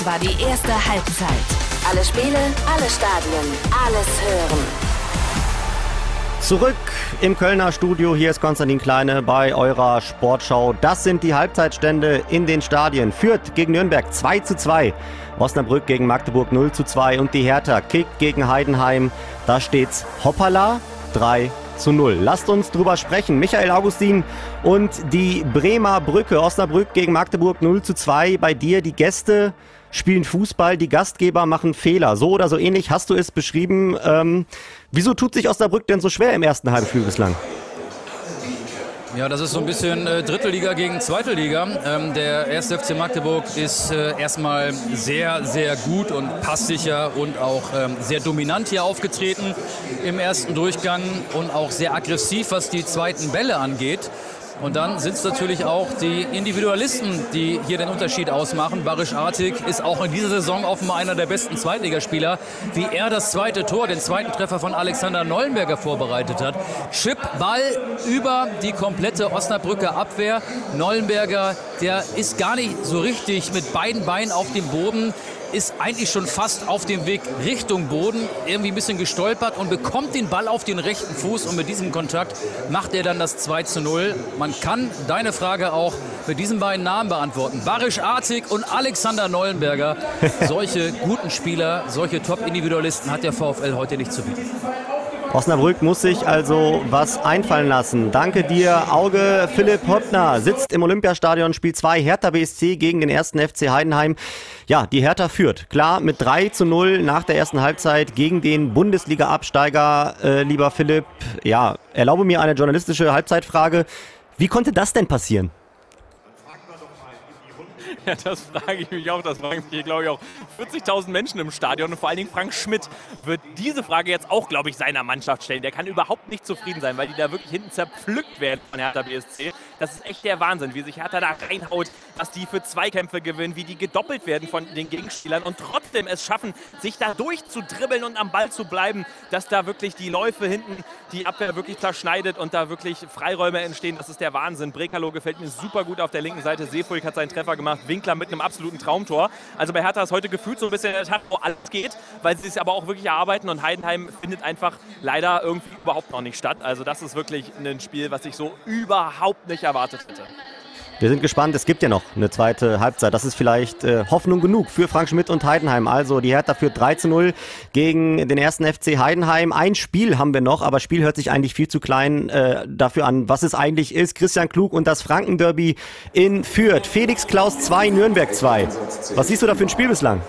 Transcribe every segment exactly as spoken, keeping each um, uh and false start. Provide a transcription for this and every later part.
war die erste Halbzeit. Alle Spiele, alle Stadien, alles hören. Zurück im Kölner Studio, hier ist Konstantin Kleine bei eurer Sportschau. Das sind die Halbzeitstände in den Stadien. Fürth gegen Nürnberg zwei zu zwei, Osnabrück gegen Magdeburg null zu zwei und die Hertha kickt gegen Heidenheim. Da steht's hoppala drei zu null. Lasst uns drüber sprechen. Michael Augustin und die Bremer Brücke. Osnabrück gegen Magdeburg null zu zwei. Bei dir die Gäste spielen Fußball, die Gastgeber machen Fehler. So oder so ähnlich hast du es beschrieben. Ähm, wieso tut sich Osnabrück denn so schwer im ersten Halbspiel bislang? Ja, das ist so ein bisschen äh, Dritte Liga gegen Zweite Liga. Ähm, der erste F C Magdeburg ist äh, erstmal sehr, sehr gut und passsicher und auch ähm, sehr dominant hier aufgetreten im ersten Durchgang und auch sehr aggressiv, was die zweiten Bälle angeht. Und dann sind es natürlich auch die Individualisten, die hier den Unterschied ausmachen. Barisch Artig ist auch in dieser Saison offenbar einer der besten Zweitligaspieler. Wie er das zweite Tor, den zweiten Treffer von Alexander Neulenberger vorbereitet hat. Chip, Ball über die komplette Osnabrücker Abwehr. Neulenberger, der ist gar nicht so richtig mit beiden Beinen auf dem Boden. Ist eigentlich schon fast auf dem Weg Richtung Boden, irgendwie ein bisschen gestolpert und bekommt den Ball auf den rechten Fuß und mit diesem Kontakt macht er dann das zwei zu null. Man kann deine Frage auch mit diesen beiden Namen beantworten. Barisch Artig und Alexander Neulenberger. Solche guten Spieler, solche Top-Individualisten hat der VfL heute nicht zu bieten. Osnabrück muss sich also was einfallen lassen. Danke dir, Auge. Philipp Hoppner sitzt im Olympiastadion, Spiel zwei, Hertha B S C gegen den ersten F C Heidenheim. Ja, die Hertha führt. Klar, mit drei zu null nach der ersten Halbzeit gegen den Bundesliga-Absteiger. Äh, lieber Philipp, ja, erlaube mir eine journalistische Halbzeitfrage. Wie konnte das denn passieren? Ja, das frage ich mich auch. Das fragen sich hier, glaube ich, auch vierzigtausend Menschen im Stadion. Und vor allen Dingen Frank Schmidt wird diese Frage jetzt auch, glaube ich, seiner Mannschaft stellen. Der kann überhaupt nicht zufrieden sein, weil die da wirklich hinten zerpflückt werden von Hertha B S C. Das ist echt der Wahnsinn, wie sich Hertha da reinhaut, was die für Zweikämpfe gewinnen, wie die gedoppelt werden von den Gegenspielern und trotzdem es schaffen, sich da durchzudribbeln und am Ball zu bleiben, dass da wirklich die Läufe hinten die Abwehr wirklich zerschneidet und da wirklich Freiräume entstehen. Das ist der Wahnsinn. Brekalo gefällt mir super gut auf der linken Seite. Seefolk hat seinen Treffer gemacht. Winkler mit einem absoluten Traumtor. Also bei Hertha ist heute gefühlt so ein bisschen der Tag, wo alles geht, weil sie es aber auch wirklich erarbeiten und Heidenheim findet einfach leider irgendwie überhaupt noch nicht statt. Also das ist wirklich ein Spiel, was ich so überhaupt nicht erwartet hätte. Wir sind gespannt, es gibt ja noch eine zweite Halbzeit. Das ist vielleicht äh, Hoffnung genug für Frank Schmidt und Heidenheim. Also die Hertha führt drei zu null gegen den ersten F C Heidenheim. Ein Spiel haben wir noch, aber Spiel hört sich eigentlich viel zu klein äh, dafür an, was es eigentlich ist. Christian Klug und das Franken-Derby in Fürth. Felix Klaus zwei, Nürnberg zwei. Was siehst du da für ein Spiel bislang?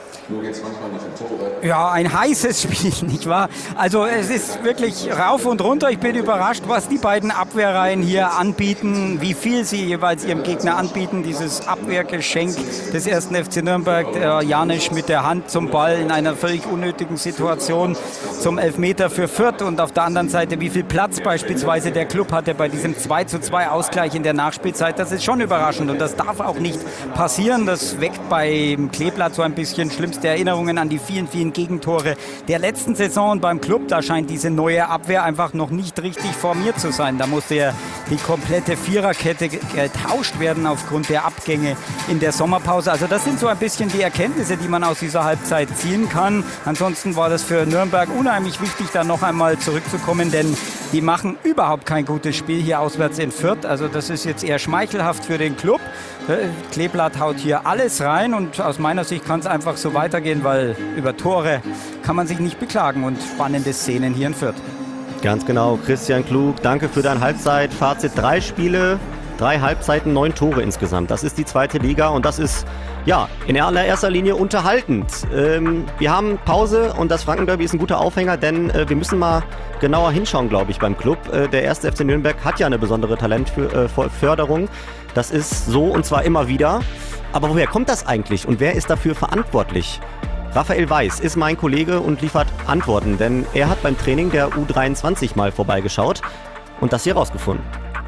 Ja, ein heißes Spiel, nicht wahr? Also es ist wirklich rauf und runter. Ich bin überrascht, was die beiden Abwehrreihen hier anbieten, wie viel sie jeweils ihrem Gegner anbieten. Dieses Abwehrgeschenk des ersten F C Nürnberg, der Janisch mit der Hand zum Ball in einer völlig unnötigen Situation zum Elfmeter für Fürth. Und auf der anderen Seite, wie viel Platz beispielsweise der Klub hatte bei diesem zwei zu zwei Ausgleich in der Nachspielzeit. Das ist schon überraschend und das darf auch nicht passieren. Das weckt beim Kleeblatt so ein bisschen schlimmste Erinnerungen an die vielen, vielen Gegentore der letzten Saison beim Club. Da scheint diese neue Abwehr einfach noch nicht richtig formiert zu sein. Da musste ja die komplette Viererkette getauscht werden aufgrund der Abgänge in der Sommerpause. Also das sind so ein bisschen die Erkenntnisse, die man aus dieser Halbzeit ziehen kann. Ansonsten war das für Nürnberg unheimlich wichtig, da noch einmal zurückzukommen, denn die machen überhaupt kein gutes Spiel hier auswärts in Fürth. Also das ist jetzt eher schmeichelhaft für den Club. Kleeblatt haut hier alles rein und aus meiner Sicht kann es einfach so weitergehen, weil über Tore kann man sich nicht beklagen und spannende Szenen hier in Fürth. Ganz genau, Christian Klug, danke für dein Halbzeitfazit. Drei Spiele, drei Halbzeiten, neun Tore insgesamt. Das ist die zweite Liga und das ist ja in allererster Linie unterhaltend. Ähm, wir haben Pause und das Franken-Derby ist ein guter Aufhänger, denn äh, wir müssen mal genauer hinschauen, glaube ich, beim Club. Äh, der erste F C Nürnberg hat ja eine besondere Talentförderung. Das ist so und zwar immer wieder. Aber woher kommt das eigentlich und wer ist dafür verantwortlich? Raphael Weiß ist mein Kollege und liefert Antworten, denn er hat beim Training der U dreiundzwanzig mal vorbeigeschaut und das hier rausgefunden.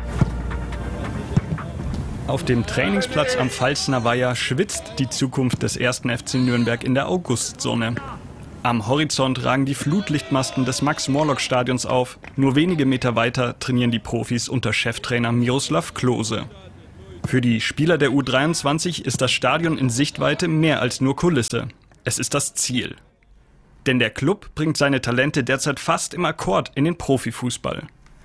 Auf dem Trainingsplatz am Pfalzner Weiher schwitzt die Zukunft des ersten F C Nürnberg in der Augustsonne. Am Horizont ragen die Flutlichtmasten des Max-Morlock-Stadions auf. Nur wenige Meter weiter trainieren die Profis unter Cheftrainer Miroslav Klose. Für die Spieler der U dreiundzwanzig ist das Stadion in Sichtweite mehr als nur Kulisse. Es ist das Ziel. Denn der Club bringt seine Talente derzeit fast im Akkord in den Profifußball.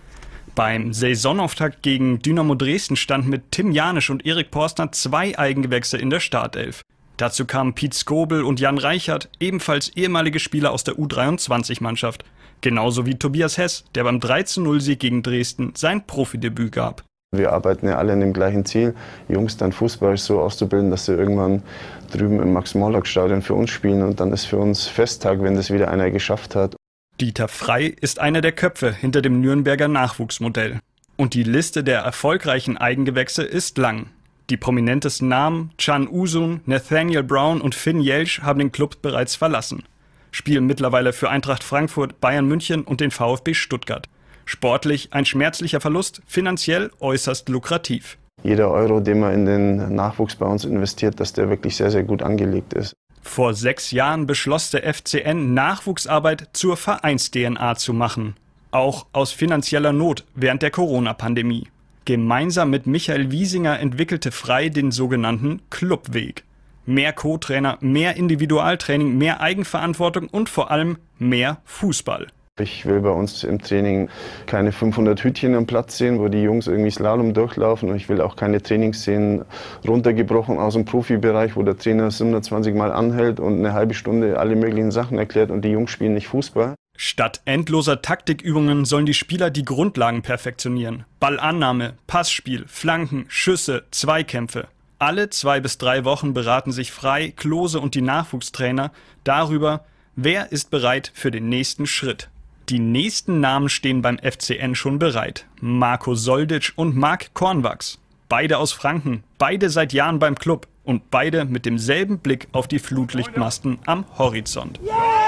Beim Saisonauftakt gegen Dynamo Dresden standen mit Tim Janisch und Erik Porstner zwei Eigengewächse in der Startelf. Dazu kamen Piet Skobel und Jan Reichert, ebenfalls ehemalige Spieler aus der U dreiundzwanzig-Mannschaft. Genauso wie Tobias Hess, der beim drei zu null Sieg gegen Dresden sein Profidebüt gab. Wir arbeiten ja alle an dem gleichen Ziel, Jungs dann fußballisch so auszubilden, dass sie irgendwann drüben im Max-Morlock-Stadion für uns spielen. Und dann ist für uns Festtag, wenn das wieder einer geschafft hat. Dieter Frey ist einer der Köpfe hinter dem Nürnberger Nachwuchsmodell. Und die Liste der erfolgreichen Eigengewächse ist lang. Die prominentesten Namen, Can Usun, Nathaniel Brown und Finn Jelsch, haben den Club bereits verlassen. Spielen mittlerweile für Eintracht Frankfurt, Bayern München und den VfB Stuttgart. Sportlich ein schmerzlicher Verlust, finanziell äußerst lukrativ. Jeder Euro, den man in den Nachwuchs bei uns investiert, dass der wirklich sehr, sehr gut angelegt ist. Vor sechs Jahren beschloss der F C N, Nachwuchsarbeit zur Vereins-D N A zu machen. Auch aus finanzieller Not während der Corona-Pandemie. Gemeinsam mit Michael Wiesinger entwickelte Frey den sogenannten Clubweg. Mehr Co-Trainer, mehr Individualtraining, mehr Eigenverantwortung und vor allem mehr Fußball. Ich will bei uns im Training keine fünfhundert Hütchen am Platz sehen, wo die Jungs irgendwie Slalom durchlaufen. Und ich will auch keine Trainings sehen, runtergebrochen aus dem Profibereich, wo der Trainer siebenundzwanzig Mal anhält und eine halbe Stunde alle möglichen Sachen erklärt und die Jungs spielen nicht Fußball. Statt endloser Taktikübungen sollen die Spieler die Grundlagen perfektionieren. Ballannahme, Passspiel, Flanken, Schüsse, Zweikämpfe. Alle zwei bis drei Wochen beraten sich Frey, Klose und die Nachwuchstrainer darüber, wer ist bereit für den nächsten Schritt. Die nächsten Namen stehen beim F C N schon bereit. Marco Soldic und Marc Kornwachs. Beide aus Franken, beide seit Jahren beim Club und beide mit demselben Blick auf die Flutlichtmasten am Horizont.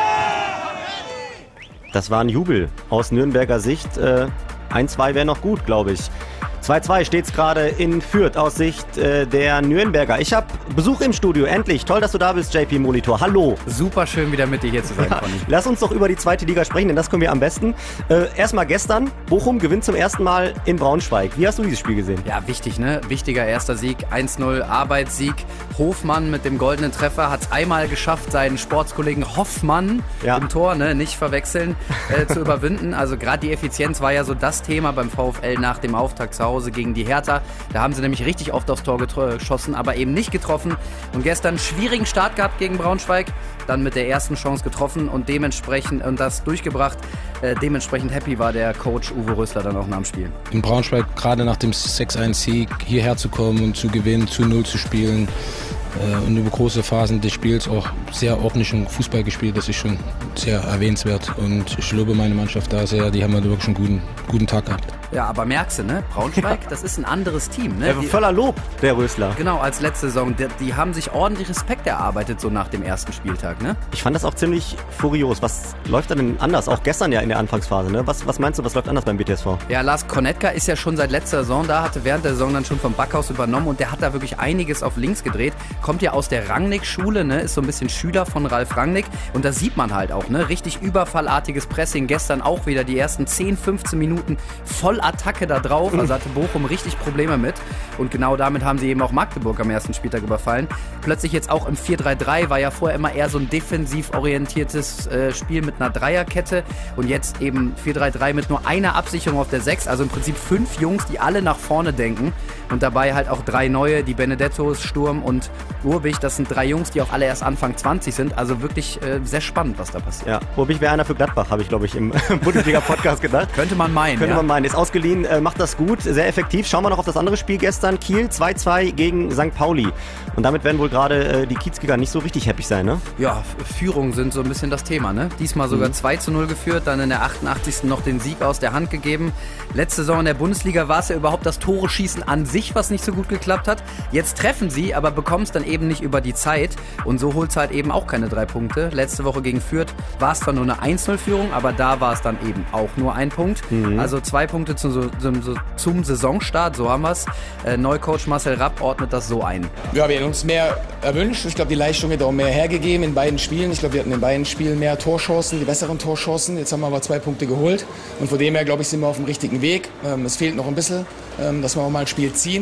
Das war ein Jubel aus Nürnberger Sicht. Äh, ein zwei wäre noch gut, glaube ich. zwei zwei steht es gerade in Fürth aus Sicht äh, der Nürnberger. Ich habe Besuch im Studio, endlich. Toll, dass du da bist, J P Molitor. Hallo. Super schön, wieder mit dir hier zu sein, ja, Conny. Lass uns doch über die zweite Liga sprechen, denn das können wir am besten. Äh, Erstmal gestern, Bochum gewinnt zum ersten Mal in Braunschweig. Wie hast du dieses Spiel gesehen? Ja, wichtig, ne? Wichtiger erster Sieg, eins null Arbeitssieg. Hofmann mit dem goldenen Treffer hat es einmal geschafft, seinen Sportskollegen Hoffmann ja. im Tor, ne, nicht verwechseln, äh, zu überwinden. Also gerade die Effizienz war ja so das Thema beim VfL nach dem Auftakt zu Hause gegen die Hertha. Da haben sie nämlich richtig oft aufs Tor geschossen, aber eben nicht getroffen. Und gestern einen schwierigen Start gehabt gegen Braunschweig, dann mit der ersten Chance getroffen und dementsprechend und das durchgebracht. Äh, dementsprechend happy war der Coach Uwe Rösler dann auch nach dem Spiel. In Braunschweig gerade nach dem sechs eins Sieg hierher zu kommen und zu gewinnen, zu null zu spielen äh, und über große Phasen des Spiels auch sehr ordentlichen Fußball gespielt, das ist schon sehr erwähnenswert und ich lobe meine Mannschaft da sehr, die haben halt wirklich einen guten, guten Tag gehabt. Ja, aber merkst du, ne? Braunschweig, ja. das ist ein anderes Team, ne? Ja, voller Lob, der Rösler. Genau, als letzte Saison. Die, die haben sich ordentlich Respekt erarbeitet, so nach dem ersten Spieltag, ne? Ich fand das auch ziemlich furios. Was läuft da denn anders? Auch gestern ja in der Anfangsphase, ne? Was, was meinst du, was läuft anders beim B T S V? Ja, Lars Konetka ist ja schon seit letzter Saison da, hatte während der Saison dann schon vom Backhaus übernommen und der hat da wirklich einiges auf links gedreht. Kommt ja aus der Rangnick-Schule, ne? Ist so ein bisschen Schüler von Ralf Rangnick und da sieht man halt auch, ne? Richtig überfallartiges Pressing. Gestern auch wieder die ersten zehn, fünfzehn Minuten voll Attacke da drauf. Also hatte Bochum richtig Probleme mit. Und genau damit haben sie eben auch Magdeburg am ersten Spieltag überfallen. Plötzlich jetzt auch im vier drei drei, war ja vorher immer eher so ein defensiv orientiertes äh, Spiel mit einer Dreierkette. Und jetzt eben vier drei drei mit nur einer Absicherung auf der sechs. Also im Prinzip fünf Jungs, die alle nach vorne denken. Und dabei halt auch drei neue, die Benedettos, Sturm und Urbich. Das sind drei Jungs, die auch alle erst Anfang zwanzig sind. Also wirklich äh, sehr spannend, was da passiert. Ja, Urbich wäre einer für Gladbach, habe ich, glaube ich, im Bundesliga-Podcast gedacht. Könnte man meinen, Könnte ja. man meinen. Ist ausgeliehen, äh, macht das gut, sehr effektiv. Schauen wir noch auf das andere Spiel gestern. Kiel zwei zwei gegen Sankt Pauli. Und damit werden wohl gerade äh, die Kiezkicker nicht so richtig happy sein, ne? Ja, Führungen sind so ein bisschen das Thema, ne? Diesmal sogar mhm. zwei zu null geführt, dann in der achtundachtzigsten noch den Sieg aus der Hand gegeben. Letzte Saison in der Bundesliga war es ja überhaupt das Tore-Schießen an sich, was nicht so gut geklappt hat. Jetzt treffen sie, aber bekommen es dann eben nicht über die Zeit. Und so holt es halt eben auch keine drei Punkte. Letzte Woche gegen Fürth war es zwar nur eine eins null Führung, aber da war es dann eben auch nur ein Punkt. Mhm. Also zwei Punkte zum, zum, zum Saisonstart, so haben wir es. Äh, Neucoach Marcel Rapp ordnet das so ein. Ja, wir hätten uns mehr erwünscht. Ich glaube, die Leistung hätte auch mehr hergegeben in beiden Spielen. Ich glaube, wir hatten in beiden Spielen mehr Torchancen, die besseren Torchancen. Jetzt haben wir aber zwei Punkte geholt. Und von dem her, glaube ich, sind wir auf dem richtigen Weg. Ähm, es fehlt noch ein bisschen, ähm, dass wir auch mal ein Spiel ziehen.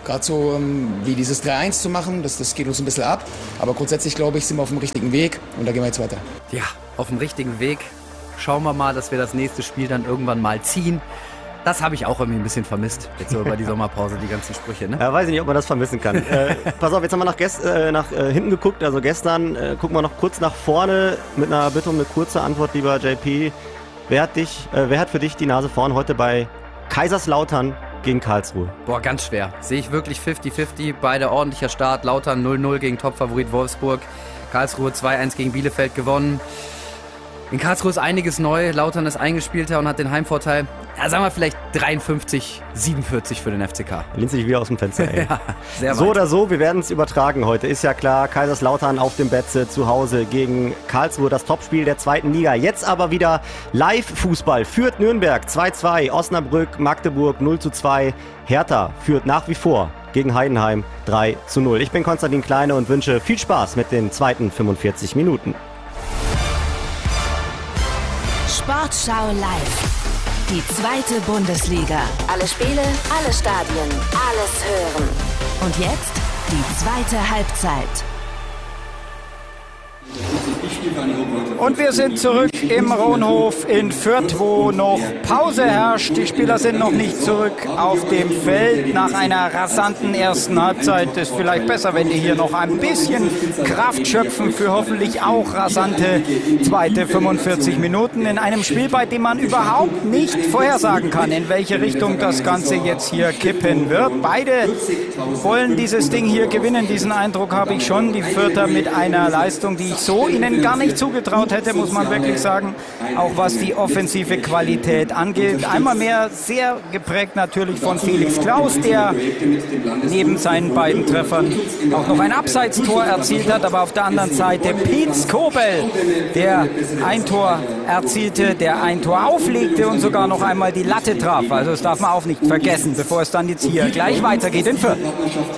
Gerade so ähm, wie dieses drei eins zu machen, das, das geht uns ein bisschen ab. Aber grundsätzlich, glaube ich, sind wir auf dem richtigen Weg und da gehen wir jetzt weiter. Ja, auf dem richtigen Weg. Schauen wir mal, dass wir das nächste Spiel dann irgendwann mal ziehen. Das habe ich auch irgendwie ein bisschen vermisst, jetzt so über die Sommerpause, die ganzen Sprüche. Ne? Ja, weiß ich nicht, ob man das vermissen kann. äh, pass auf, jetzt haben wir nach, gest- äh, nach äh, hinten geguckt, also gestern. Äh, gucken wir noch kurz nach vorne mit einer Bitte um eine kurze Antwort, lieber J P. Wer hat, dich, äh, wer hat für dich die Nase vorn heute bei Kaiserslautern gegen Karlsruhe? Boah, ganz schwer. Sehe ich wirklich fünfzig fünfzig, beide ordentlicher Start. Lautern null null gegen Topfavorit Wolfsburg. Karlsruhe zwei eins gegen Bielefeld gewonnen. In Karlsruhe ist einiges neu. Lautern ist eingespielter und hat den Heimvorteil. Ja, sagen wir vielleicht dreiundfünfzig siebenundvierzig für den F C K. Lehnt sich wieder aus dem Fenster, ey. Ja, sehr weit. So oder so, wir werden es übertragen heute. Ist ja klar, Kaiserslautern auf dem Betze zu Hause gegen Karlsruhe. Das Topspiel der zweiten Liga. Jetzt aber wieder Live-Fußball. Führt Nürnberg zwei zwei, Osnabrück, Magdeburg null zu zwei. Hertha führt nach wie vor gegen Heidenheim drei zu null. Ich bin Konstantin Kleine und wünsche viel Spaß mit den zweiten fünfundvierzig Minuten. Sportschau live. Die zweite Bundesliga. Alle Spiele, alle Stadien, alles hören. Und jetzt die zweite Halbzeit. Und wir sind zurück im Rohnhof in Fürth, wo noch Pause herrscht. Die Spieler sind noch nicht zurück auf dem Feld. Nach einer rasanten ersten Halbzeit ist vielleicht besser, wenn die hier noch ein bisschen Kraft schöpfen für hoffentlich auch rasante zweite fünfundvierzig Minuten in einem Spiel, bei dem man überhaupt nicht vorhersagen kann, in welche Richtung das Ganze jetzt hier kippen wird. Beide wollen dieses Ding hier gewinnen. Diesen Eindruck habe ich schon. Die Fürther mit einer Leistung, die ich so ihnen gar nicht zugetraut hätte, muss man wirklich sagen. Auch was die offensive Qualität angeht. Einmal mehr sehr geprägt natürlich von Felix Klaus, der neben seinen beiden Treffern auch noch ein Abseitstor erzielt hat. Aber auf der anderen Seite Pete Skobel, der ein Tor erzielte, der ein Tor auflegte und sogar noch einmal die Latte traf. Also das darf man auch nicht vergessen, bevor es dann jetzt hier gleich weitergeht in Fürth.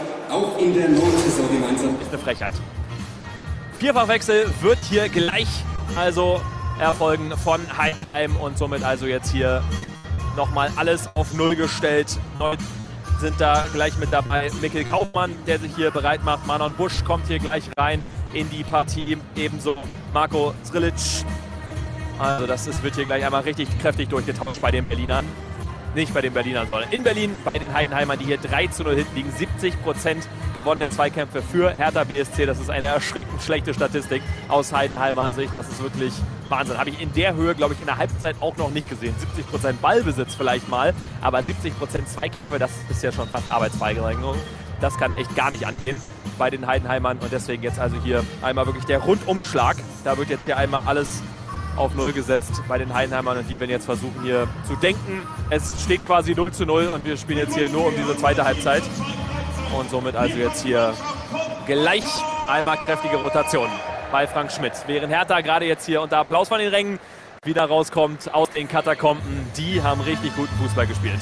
Ist eine Frechheit. Vierfachwechsel wird hier gleich also erfolgen von Heidenheim und somit also jetzt hier nochmal alles auf Null gestellt. Neu sind da gleich mit dabei Mikkel Kaufmann, der sich hier bereit macht. Manon Busch kommt hier gleich rein in die Partie, ebenso Marco Zrilic. Also das ist, wird hier gleich einmal richtig kräftig durchgetauscht bei den Berlinern. Nicht bei den Berlinern, sondern in Berlin bei den Heidenheimern, die hier drei zu null hinten liegen. siebzig Prozent gewonnene Zweikämpfe für Hertha B S C. Das ist eine erschreckend schlechte Statistik aus Heidenheimer Sicht. Das ist wirklich Wahnsinn. Habe ich in der Höhe, glaube ich, in der Halbzeit auch noch nicht gesehen. siebzig Prozent Ballbesitz vielleicht mal, aber siebzig Prozent Zweikämpfe, das ist ja schon fast Arbeitsverweigerung. Das kann echt gar nicht angehen bei den Heidenheimern. Und deswegen jetzt also hier einmal wirklich der Rundumschlag. Da wird jetzt hier einmal alles auf Null gesetzt bei den Heidenheimern und die werden jetzt versuchen hier zu denken. Es steht quasi null zu null und wir spielen jetzt hier nur um diese zweite Halbzeit. Und somit also jetzt hier gleich einmal kräftige Rotation bei Frank Schmidt. Während Hertha gerade jetzt hier unter Applaus von den Rängen wieder rauskommt aus den Katakomben. Die haben richtig guten Fußball gespielt.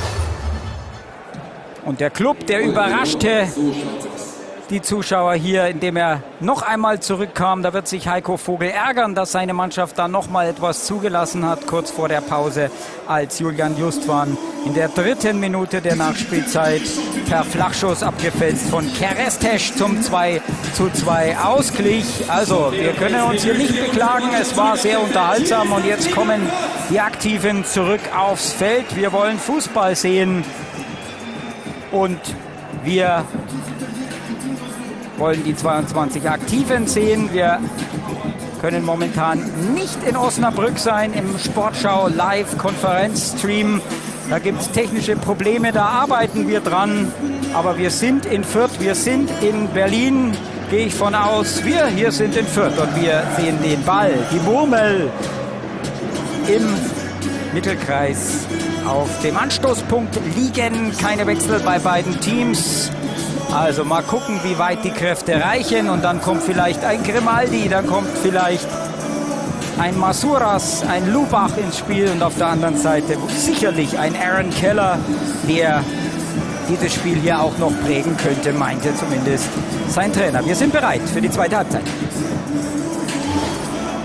Und der Club, der überraschte die Zuschauer hier, indem er noch einmal zurückkam. Da wird sich Heiko Vogel ärgern, dass seine Mannschaft da noch mal etwas zugelassen hat, kurz vor der Pause, als Julian Justwan in der dritten Minute der Nachspielzeit per Flachschuss abgefälzt von Kerestesch zum zwei zu zwei ausglich. Also wir können uns hier nicht beklagen, es war sehr unterhaltsam und jetzt kommen die Aktiven zurück aufs Feld. Wir wollen Fußball sehen und wir wollen die zweiundzwanzig Aktiven sehen. Wir können momentan nicht in Osnabrück sein im Sportschau Live-Konferenzstream. Da gibt es technische Probleme, da arbeiten wir dran. Aber wir sind in Fürth, wir sind in Berlin, gehe ich von aus. Wir hier sind in Fürth und wir sehen den Ball, die Murmel im Mittelkreis auf dem Anstoßpunkt liegen. Keine Wechsel bei beiden Teams. Also mal gucken, wie weit die Kräfte reichen. Und dann kommt vielleicht ein Grimaldi, dann kommt vielleicht ein Masuras, ein Lubach ins Spiel. Und auf der anderen Seite sicherlich ein Aaron Keller, der dieses Spiel hier auch noch prägen könnte, meinte zumindest sein Trainer. Wir sind bereit für die zweite Halbzeit.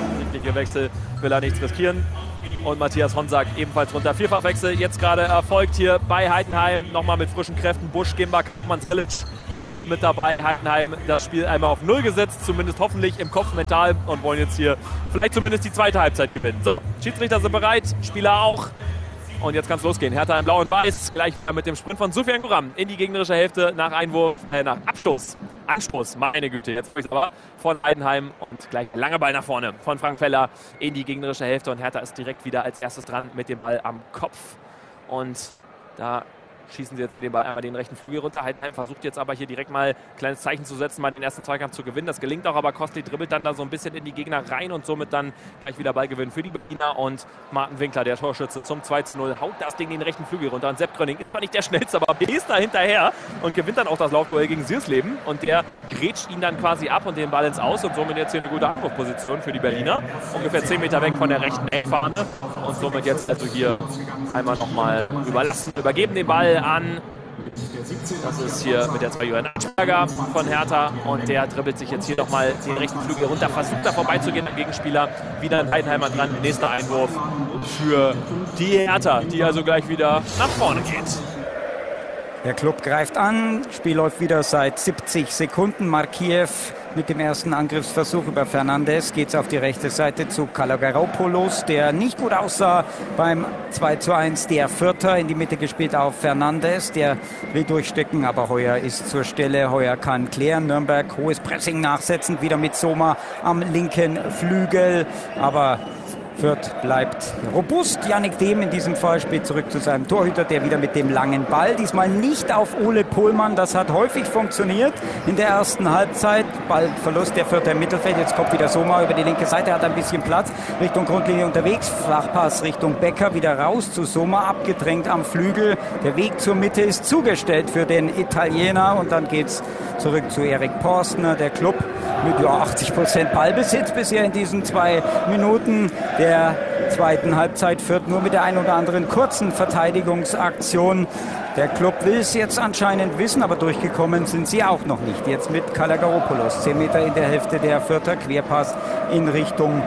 einige Wechsel will er nichts riskieren. Und Matthias Honsack ebenfalls runter. Vierfachwechsel jetzt gerade erfolgt hier bei Heidenheim. Nochmal mit frischen Kräften. Busch, Gimba, Kampmann-Selic mit dabei. Heidenheim das Spiel einmal auf Null gesetzt. Zumindest hoffentlich im Kopf mental. Und wollen jetzt hier vielleicht zumindest die zweite Halbzeit gewinnen. So, Schiedsrichter sind bereit. Spieler auch. Und jetzt kann es losgehen. Hertha in Blau und Weiß. Gleich mit dem Sprint von Soufiane Gouram in die gegnerische Hälfte nach Einwurf, äh, nach Abstoß. Anstoß, meine Güte. Jetzt habe ich es aber von Heidenheim und gleich langer Ball nach vorne von Frank Feller in die gegnerische Hälfte. Und Hertha ist direkt wieder als erstes dran mit dem Ball am Kopf. Und da schießen sie jetzt den Ball einmal den rechten Flügel runter. Heidenheim versucht jetzt aber hier direkt mal ein kleines Zeichen zu setzen, mal den ersten Zweikampf zu gewinnen. Das gelingt auch, aber Kostli dribbelt dann da so ein bisschen in die Gegner rein und somit dann gleich wieder Ballgewinn für die Berliner. Und Martin Winkler, der Torschütze, zum zwei zu null, haut das Ding den rechten Flügel runter. Und Sepp Gröning ist zwar nicht der schnellste, aber bläst da hinterher und gewinnt dann auch das Laufduell gegen Siersleben. Und der grätscht ihn dann quasi ab und den Ball ins Aus und somit jetzt hier eine gute Angriffsposition für die Berliner. Ungefähr zehn Meter weg von der rechten Eckfahne. Und somit jetzt also hier einmal nochmal überlassen, übergeben den Ball an. Das ist hier mit der zwei Julian Aschberger von Hertha und der dribbelt sich jetzt hier nochmal den rechten Flügel runter, versucht da vorbeizugehen am Gegenspieler. Wieder ein Heidenheimer dran, nächster Einwurf für die Hertha, die also gleich wieder nach vorne geht. Der Klub greift an, Spiel läuft wieder seit siebzig Sekunden. Markiev mit dem ersten Angriffsversuch über Fernandes geht es auf die rechte Seite zu Kalogeropoulos, der nicht gut aussah beim zwei zu eins. Der Vierter in die Mitte gespielt auf Fernandes, der will durchstecken, aber Heuer ist zur Stelle. Heuer kann klären. Nürnberg hohes Pressing nachsetzend, wieder mit Soma am linken Flügel, aber Fürth bleibt robust. Yannick Dehm in diesem Fall spielt zurück zu seinem Torhüter, der wieder mit dem langen Ball, diesmal nicht auf Ole Pohlmann. Das hat häufig funktioniert in der ersten Halbzeit. Ballverlust der Fürther im Mittelfeld. Jetzt kommt wieder Soma über die linke Seite, hat ein bisschen Platz. Richtung Grundlinie unterwegs. Flachpass Richtung Becker, wieder raus zu Soma, abgedrängt am Flügel. Der Weg zur Mitte ist zugestellt für den Italiener. Und dann geht's zurück zu Erik Porstner. Der Klub mit ja, achtzig Prozent Ballbesitz bisher in diesen zwei Minuten der zweiten Halbzeit. Fürth nur mit der ein oder anderen kurzen Verteidigungsaktion. Der Klub will es jetzt anscheinend wissen, aber durchgekommen sind sie auch noch nicht. Jetzt mit Kalogeropoulos. zehn Meter in der Hälfte der Fürther. Querpass in Richtung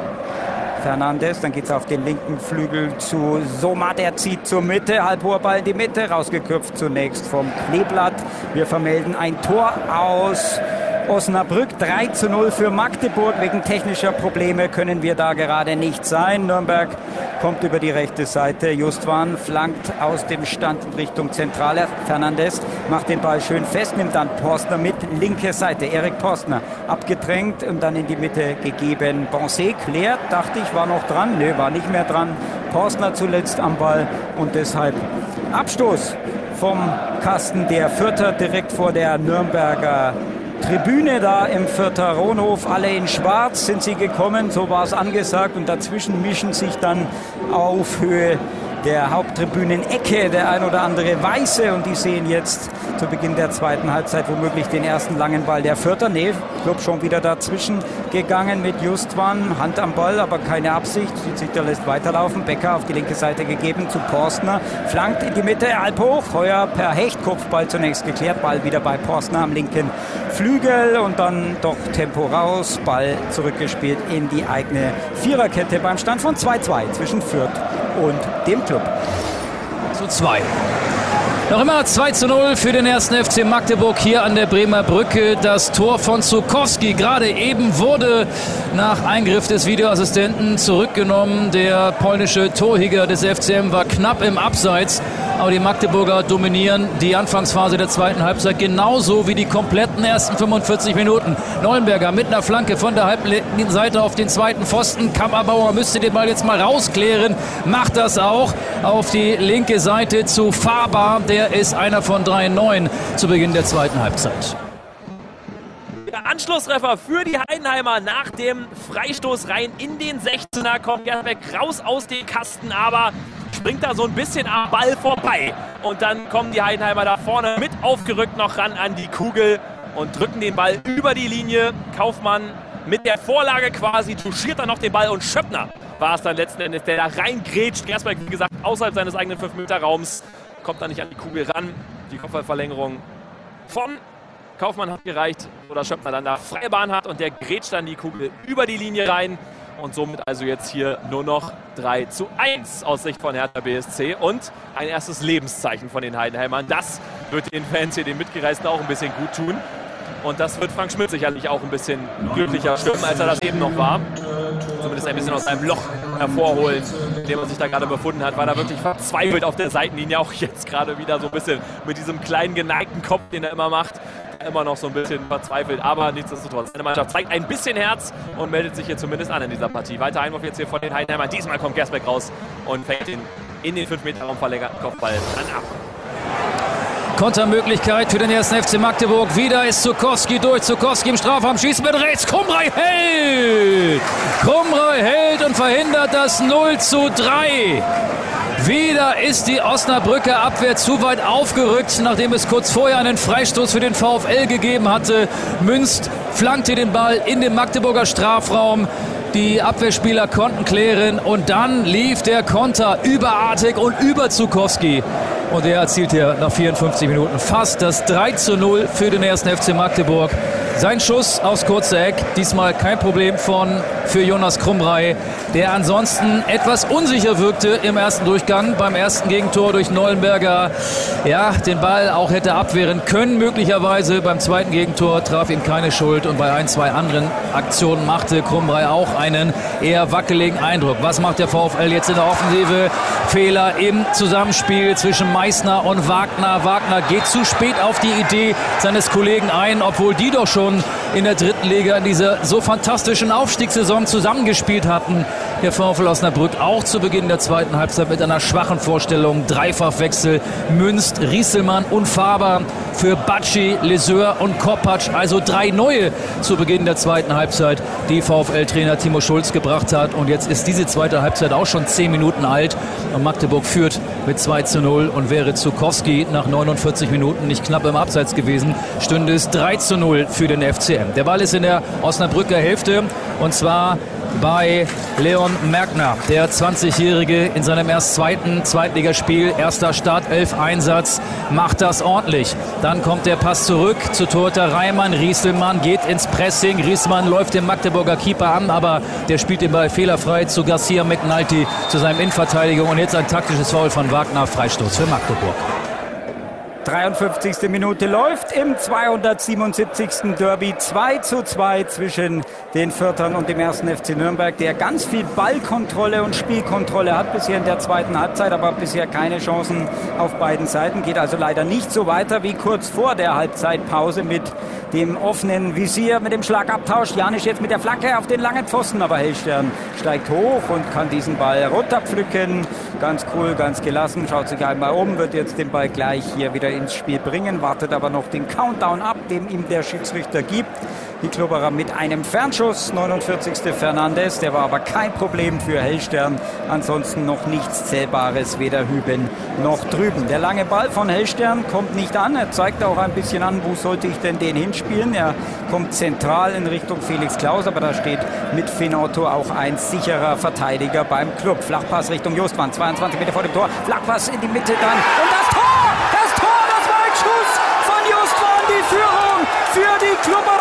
Fernandes. Dann geht es auf den linken Flügel zu Soma. Der zieht zur Mitte. Halbhoher Ball in die Mitte. Rausgeköpft zunächst vom Kleeblatt. Wir vermelden ein Tor aus Osnabrück. drei zu null für Magdeburg. Wegen technischer Probleme können wir da gerade nicht sein. Nürnberg kommt über die rechte Seite. Justwan flankt aus dem Stand in Richtung Zentrale. Fernandes macht den Ball schön fest, nimmt dann Porstner mit. Linke Seite. Erik Porstner abgedrängt und dann in die Mitte gegeben. Bonset klärt, dachte ich, war noch dran. Nö, war nicht mehr dran. Porstner zuletzt am Ball und deshalb Abstoß vom Kasten der Fürther direkt vor der Nürnberger Tribüne da im Fürther Ronhof. Alle in Schwarz sind sie gekommen, so war es angesagt. Und dazwischen mischen sich dann auf Höhe der Haupttribünenecke der ein oder andere Weiße. Und die sehen jetzt zu Beginn der zweiten Halbzeit womöglich den ersten langen Ball der Fürther. Nee, Klub schon wieder dazwischen gegangen mit Justwan. Hand am Ball, aber keine Absicht. Schiedsrichter lässt weiterlaufen. Becker auf die linke Seite gegeben zu Porstner. Flankt in die Mitte, halb hoch. Heuer per Hecht, Kopfball zunächst geklärt. Ball wieder bei Porstner am linken Flügel. Und dann doch Tempo raus. Ball zurückgespielt in die eigene Viererkette beim Stand von zwei zu zwei zwischen Fürth und dem Klub. Zu zwei. Noch immer zwei zu null für den ersten F C Magdeburg hier an der Bremer Brücke. Das Tor von Zukowski gerade eben wurde nach Eingriff des Videoassistenten zurückgenommen. Der polnische Torjäger des F C M war knapp im Abseits. Aber die Magdeburger dominieren die Anfangsphase der zweiten Halbzeit genauso wie die kompletten ersten fünfundvierzig Minuten. Neuenberger mit einer Flanke von der halblinken Seite auf den zweiten Pfosten. Kammerbauer müsste den Ball jetzt mal rausklären. Macht das auch auf die linke Seite zu Faber. Der ist einer von drei neun zu Beginn der zweiten Halbzeit. Der Anschlusstreffer für die Heidenheimer nach dem Freistoß rein in den sechzehner. Kommt Gerbeck raus aus dem Kasten, aber springt da so ein bisschen am Ball vorbei. Und dann kommen die Heidenheimer da vorne mit aufgerückt noch ran an die Kugel und drücken den Ball über die Linie. Kaufmann mit der Vorlage quasi touchiert dann noch den Ball und Schöppner war es dann letzten Endes, der da reingrätscht. Gersberg, wie gesagt, außerhalb seines eigenen fünf Meter Raums, kommt da nicht an die Kugel ran. Die Kopfballverlängerung von Kaufmann hat gereicht, oder Schöppner dann da freie Bahn hat und der grätscht dann die Kugel über die Linie rein. Und somit also jetzt hier nur noch drei zu eins aus Sicht von Hertha B S C und ein erstes Lebenszeichen von den Heidenheimern. Das wird den Fans hier, den Mitgereisten, auch ein bisschen gut tun. Und das wird Frank Schmidt sicherlich auch ein bisschen glücklicher stimmen, als er das eben noch war. Zumindest ein bisschen aus seinem Loch hervorholen, in dem er sich da gerade befunden hat, weil er wirklich verzweifelt auf der Seitenlinie, auch jetzt gerade wieder so ein bisschen mit diesem kleinen geneigten Kopf, den er immer macht, immer noch so ein bisschen verzweifelt, aber nichtsdestotrotz. Seine Mannschaft zeigt ein bisschen Herz und meldet sich hier zumindest an in dieser Partie. Weiter Einwurf jetzt hier von den Heidenheimern. Diesmal kommt Gersbeck raus und fängt den in den fünf Meter Raum verlängerten Kopfball dann ab. Kontermöglichkeit für den ersten F C Magdeburg. Wieder ist Zukowski durch. Zukowski im Strafraum, schießt mit rechts. Krumrei hält! Krumrei hält und verhindert das null zu drei. Wieder ist die Osnabrücker Abwehr zu weit aufgerückt, nachdem es kurz vorher einen Freistoß für den VfL gegeben hatte. Münst flankte den Ball in den Magdeburger Strafraum. Die Abwehrspieler konnten klären und dann lief der Konter über Artig und über Zukowski. Und er erzielt hier nach vierundfünfzig Minuten fast das drei zu null für den ersten F C Magdeburg. Sein Schuss aus kurzer Eck, diesmal kein Problem von für Jonas Krumrei, der ansonsten etwas unsicher wirkte im ersten Durchgang. Beim ersten Gegentor durch Neuenberger, ja, den Ball auch hätte abwehren können möglicherweise. Beim zweiten Gegentor traf ihm keine Schuld und bei ein, zwei anderen Aktionen machte Krumrei auch einen eher wackeligen Eindruck. Was macht der VfL jetzt in der Offensive? Fehler im Zusammenspiel zwischen Meißner und Wagner. Wagner geht zu spät auf die Idee seines Kollegen ein, obwohl die doch schon in der dritten Liga in dieser so fantastischen Aufstiegssaison zusammengespielt hatten. Der VfL Osnabrück auch zu Beginn der zweiten Halbzeit mit einer schwachen Vorstellung. Dreifachwechsel, Münst, Rieselmann und Faber für Bacci, Leseur und Kopacz. Also drei neue zu Beginn der zweiten Halbzeit, die VfL-Trainer Timo Schulz gebracht hat. Und jetzt ist diese zweite Halbzeit auch schon zehn Minuten alt. Und Magdeburg führt mit zwei zu null. Und wäre Zukowski nach neunundvierzig Minuten nicht knapp im Abseits gewesen, stünde es drei zu null für den F C M. Der Ball ist in der Osnabrücker Hälfte und zwar bei Leon Merkner, der zwanzigjährige in seinem erst zweiten Zweitligaspiel, erster Startelf-Einsatz, macht das ordentlich. Dann kommt der Pass zurück zu Torhüter Reimann. Rieselmann geht ins Pressing. Rieselmann läuft den Magdeburger Keeper an, aber der spielt den Ball fehlerfrei zu Garcia McNulty, zu seinem Innenverteidiger. Und jetzt ein taktisches Foul von Wagner, Freistoß für Magdeburg. dreiundfünfzigste Minute läuft im zweihundertsiebenundsiebzigsten Derby. zwei zu zwei zwischen den Fürthern und dem ersten F C Nürnberg, der ganz viel Ballkontrolle und Spielkontrolle hat bisher in der zweiten Halbzeit, aber bisher keine Chancen auf beiden Seiten. Geht also leider nicht so weiter wie kurz vor der Halbzeitpause mit dem offenen Visier, mit dem Schlagabtausch. Janisch jetzt mit der Flanke auf den langen Pfosten, aber Hellstern steigt hoch und kann diesen Ball runterpflücken. Ganz cool, ganz gelassen, schaut sich einmal um, wird jetzt den Ball gleich hier wieder ins Spiel bringen, wartet aber noch den Countdown ab, den ihm der Schiedsrichter gibt. Die Klubberer mit einem Fernschuss, neunundvierzigste Fernandes, der war aber kein Problem für Hellstern. Ansonsten noch nichts Zählbares, weder hüben noch drüben. Der lange Ball von Hellstern kommt nicht an, er zeigt auch ein bisschen an, wo sollte ich denn den hinspielen. Er kommt zentral in Richtung Felix Klaus, aber da steht mit Finotto auch ein sicherer Verteidiger beim Club. Flachpass Richtung Justwan, zweiundzwanzig Meter vor dem Tor, Flachpass in die Mitte dann und das Tor! Das Tor, das war ein Schuss von Justwan, die Führung für die Klubberer.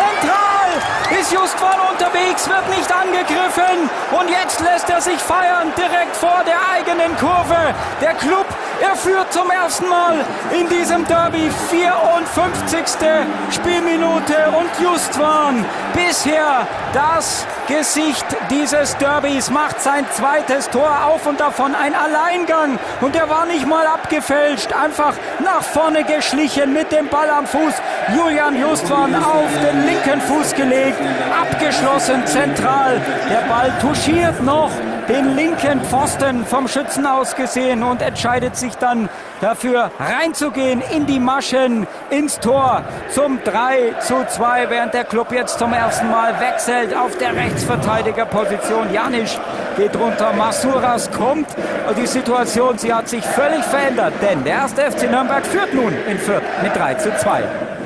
Zentral ist Justwan unterwegs, wird nicht angegriffen und jetzt lässt er sich feiern, direkt vor der eigenen Kurve. Der Club, er führt zum ersten Mal in diesem Derby, vierundfünfzigste Spielminute und Justwan, bisher das Gesicht dieses Derbys, macht sein zweites Tor auf und davon ein Alleingang und er war nicht mal abgefälscht, einfach nach vorne geschlichen mit dem Ball am Fuß. Julian Justwan auf den linken Fuß gelegt, abgeschlossen zentral, der Ball touchiert noch den linken Pfosten vom Schützen aus gesehen und entscheidet sich dann dafür reinzugehen in die Maschen, ins Tor zum drei zu zwei, während der Club jetzt zum ersten Mal wechselt auf der Rechtsverteidigerposition. Janisch geht runter, Masuras kommt und die Situation, sie hat sich völlig verändert, denn der erste F C Nürnberg führt nun in Fürth mit drei zu zwei.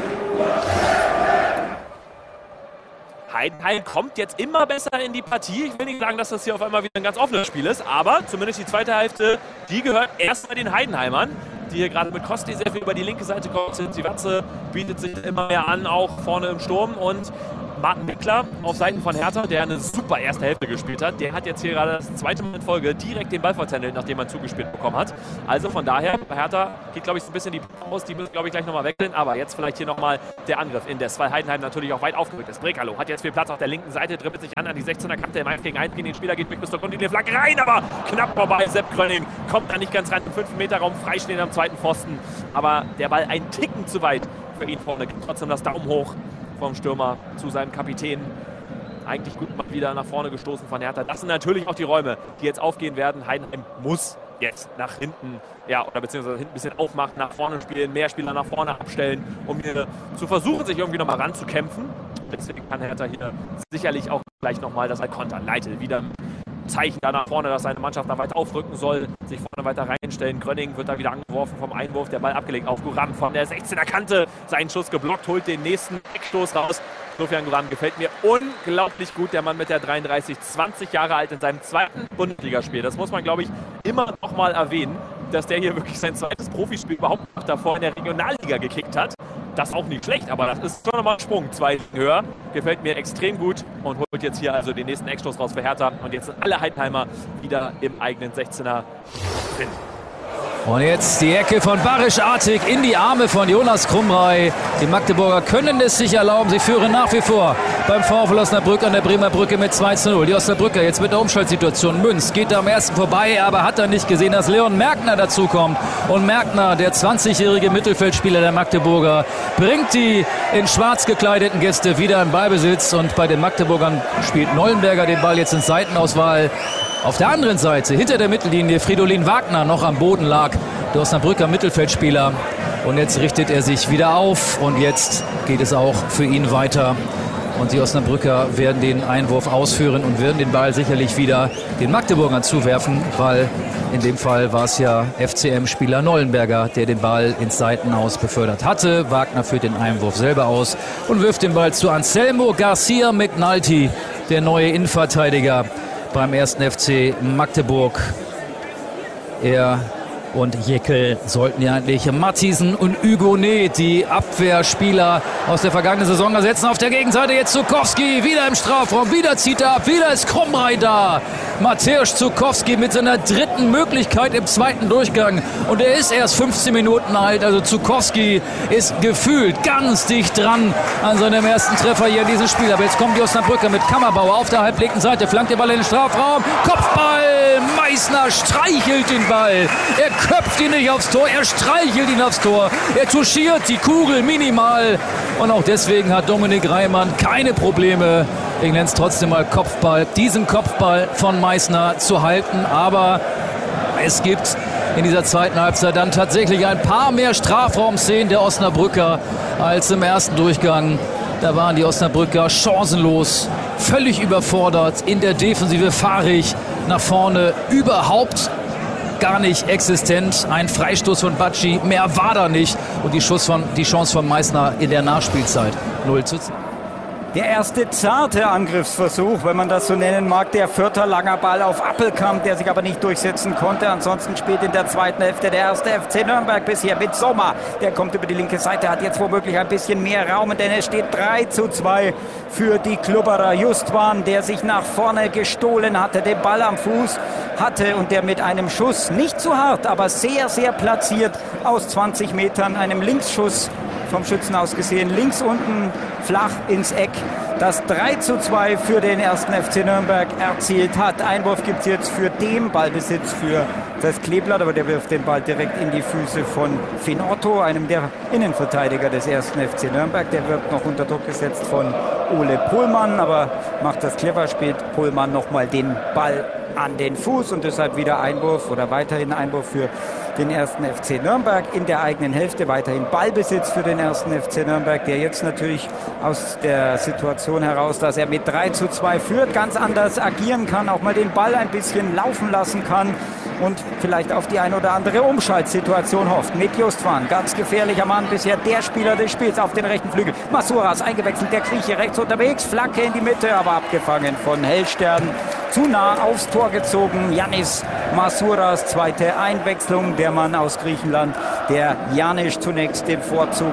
Heidenheim kommt jetzt immer besser in die Partie. Ich will nicht sagen, dass das hier auf einmal wieder ein ganz offenes Spiel ist, aber zumindest die zweite Hälfte, die gehört erstmal den Heidenheimern, die hier gerade mit Kosti sehr viel über die linke Seite kommt. Die Watze bietet sich immer mehr an, auch vorne im Sturm und Martin Wickler auf Seiten von Hertha, der eine super erste Hälfte gespielt hat. Der hat jetzt hier gerade das zweite Mal in Folge direkt den Ball verzändelt, nachdem er zugespielt bekommen hat. Also von daher, bei Hertha geht, glaube ich, so ein bisschen die aus. Die müssen, glaube ich, gleich nochmal wechseln. Aber jetzt vielleicht hier nochmal der Angriff indes, weil Heidenheim natürlich auch weit aufgerückt ist. Brekalo hat jetzt viel Platz auf der linken Seite, dribbelt sich an an die sechzehner Kante im eins gegen eins gegen den Spieler, geht mit Christoph und in die Flanke rein, aber knapp vorbei. Sepp Gröning kommt da nicht ganz rein im fünf Meter Raum, freistehen am zweiten Pfosten. Aber der Ball ein Ticken zu weit für ihn vorne. Gibt trotzdem das Daumen hoch vom Stürmer zu seinem Kapitän. Eigentlich gut mal wieder nach vorne gestoßen von Hertha. Das sind natürlich auch die Räume, die jetzt aufgehen werden. Heidenheim muss jetzt nach hinten, ja, oder beziehungsweise hinten ein bisschen aufmachen, nach vorne spielen, mehr Spieler nach vorne abstellen, um hier zu versuchen, sich irgendwie nochmal ranzukämpfen. Deswegen kann Hertha hier sicherlich auch gleich nochmal das kontern. Leitl wieder Zeichen da nach vorne, dass seine Mannschaft da weiter aufrücken soll, sich vorne weiter reinstellen. Gröning wird da wieder angeworfen vom Einwurf, der Ball abgelegt auf Guram von der sechzehner Kante. Seinen Schuss geblockt, holt den nächsten Eckstoß raus. Sofian Guram gefällt mir unglaublich gut, der Mann mit der dreiunddreißig, zwanzig Jahre alt in seinem zweiten Bundesligaspiel. Das muss man, glaube ich, immer noch mal erwähnen, dass der hier wirklich sein zweites Profispiel überhaupt noch davor in der Regionalliga gekickt hat. Das auch nicht schlecht, aber das ist schon nochmal ein Sprung, zwei höher. Gefällt mir extrem gut und holt jetzt hier also den nächsten Eckstoß raus für Hertha. Und jetzt sind alle Heidenheimer wieder im eigenen sechzehner drin. Und jetzt die Ecke von Barisch-Artig in die Arme von Jonas Krumrei. Die Magdeburger können es sich erlauben. Sie führen nach wie vor beim VfL Osnabrück an der Bremer Brücke mit zwei zu null. Die Osnabrücker jetzt mit der Umschaltsituation. Münz geht da am ersten vorbei, aber hat dann nicht gesehen, dass Leon Merkner dazukommt. Und Merkner, der zwanzigjährige Mittelfeldspieler der Magdeburger, bringt die in schwarz gekleideten Gäste wieder in Ballbesitz. Und bei den Magdeburgern spielt Neuenberger den Ball jetzt in Seitenauswahl. Auf der anderen Seite, hinter der Mittellinie, Fridolin Wagner noch am Boden lag, der Osnabrücker Mittelfeldspieler. Und jetzt richtet er sich wieder auf und jetzt geht es auch für ihn weiter. Und die Osnabrücker werden den Einwurf ausführen und werden den Ball sicherlich wieder den Magdeburgern zuwerfen, weil in dem Fall war es ja F C M-Spieler Neuenberger, der den Ball ins Seitenaus befördert hatte. Wagner führt den Einwurf selber aus und wirft den Ball zu Anselmo Garcia McNulty, der neue Innenverteidiger beim ersten F C Magdeburg. Er und Jekyll sollten ja eigentlich Matthiesen und Hugonet, die Abwehrspieler aus der vergangenen Saison, ersetzen. Auf der Gegenseite jetzt Zukowski, wieder im Strafraum, wieder zieht er ab, wieder ist Krumrei da. Mateusz Zukowski mit seiner dritten Möglichkeit im zweiten Durchgang. Und er ist erst fünfzehn Minuten alt, also Zukowski ist gefühlt ganz dicht dran an seinem ersten Treffer hier in diesem Spiel. Aber jetzt kommen die Osnabrücker mit Kammerbauer auf der halblinken Seite, flankt den Ball in den Strafraum, Kopfball, Meißner streichelt den Ball. Er köpft ihn nicht aufs Tor, er streichelt ihn aufs Tor. Er touchiert die Kugel minimal. Und auch deswegen hat Dominik Reimann keine Probleme, ich nenne es trotzdem mal Kopfball, diesen Kopfball von Meißner zu halten. Aber es gibt in dieser zweiten Halbzeit dann tatsächlich ein paar mehr Strafraumszenen der Osnabrücker als im ersten Durchgang. Da waren die Osnabrücker chancenlos, völlig überfordert, in der Defensive fahrig, nach vorne überhaupt gar nicht existent. Ein Freistoß von Bacci, mehr war da nicht. Und die, Schuss von, die Chance von Meißner in der Nachspielzeit. null zu zwei. Der erste zarte Angriffsversuch, wenn man das so nennen mag, der Fürther langer Ball auf Appelkamp, der sich aber nicht durchsetzen konnte. Ansonsten spielt in der zweiten Hälfte der erste F C Nürnberg bisher mit Sommer. Der kommt über die linke Seite, hat jetzt womöglich ein bisschen mehr Raum, denn es steht drei zu zwei für die Klubberer. Justwan, der sich nach vorne gestohlen hatte, den Ball am Fuß hatte und der mit einem Schuss, nicht zu hart, aber sehr, sehr platziert aus zwanzig Metern, einem Linksschuss vom Schützen aus gesehen, links unten flach ins Eck, das drei zu zwei für den ersten F C Nürnberg erzielt hat. Einwurf gibt es jetzt für den Ballbesitz für das Kleeblatt, aber der wirft den Ball direkt in die Füße von Finn Otto, einem der Innenverteidiger des ersten F C Nürnberg. Der wird noch unter Druck gesetzt von Ole Pohlmann, aber macht das clever, spielt Pohlmann nochmal den Ball an den Fuß und deshalb wieder Einwurf oder weiterhin Einwurf für den ersten F C Nürnberg in der eigenen Hälfte. Weiterhin Ballbesitz für den ersten F C Nürnberg, der jetzt natürlich aus der Situation heraus, dass er mit drei zu zwei führt, ganz anders agieren kann, auch mal den Ball ein bisschen laufen lassen kann und vielleicht auf die ein oder andere Umschaltsituation hofft. Mit Justwan, ganz gefährlicher Mann, bisher der Spieler des Spiels auf den rechten Flügel. Masuras eingewechselt, der Grieche rechts unterwegs, Flanke in die Mitte, aber abgefangen von Hellstern. Zu nah aufs Tor gezogen, Yannis Masuras, zweite Einwechslung, der Mann aus Griechenland, der Janisch zunächst den Vorzug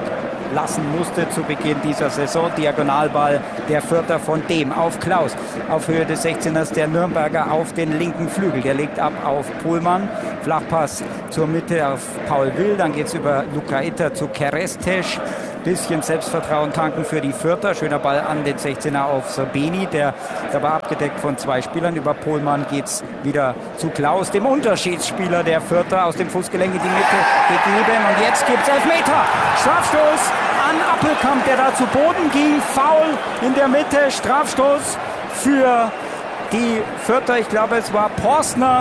lassen musste zu Beginn dieser Saison. Diagonalball der Fürther von dem auf Klaus. Auf Höhe des sechzehners der Nürnberger auf den linken Flügel. Der legt ab auf Pohlmann. Flachpass zur Mitte auf Paul Will. Dann geht es über Luka Itter zu Kerestes. Bisschen Selbstvertrauen tanken für die Fürther. Schöner Ball an den sechzehner auf Sabeni. Der, der war abgedeckt von zwei Spielern. Über Pohlmann geht es wieder zu Klaus, dem Unterschiedsspieler der Fürther, aus dem Fußgelenk in die Mitte gegeben. Und jetzt gibt es Elfmeter. Strafstoß an Appelkamp, der da zu Boden ging. Foul in der Mitte. Strafstoß für die Fürther. Ich glaube, es war Porstner.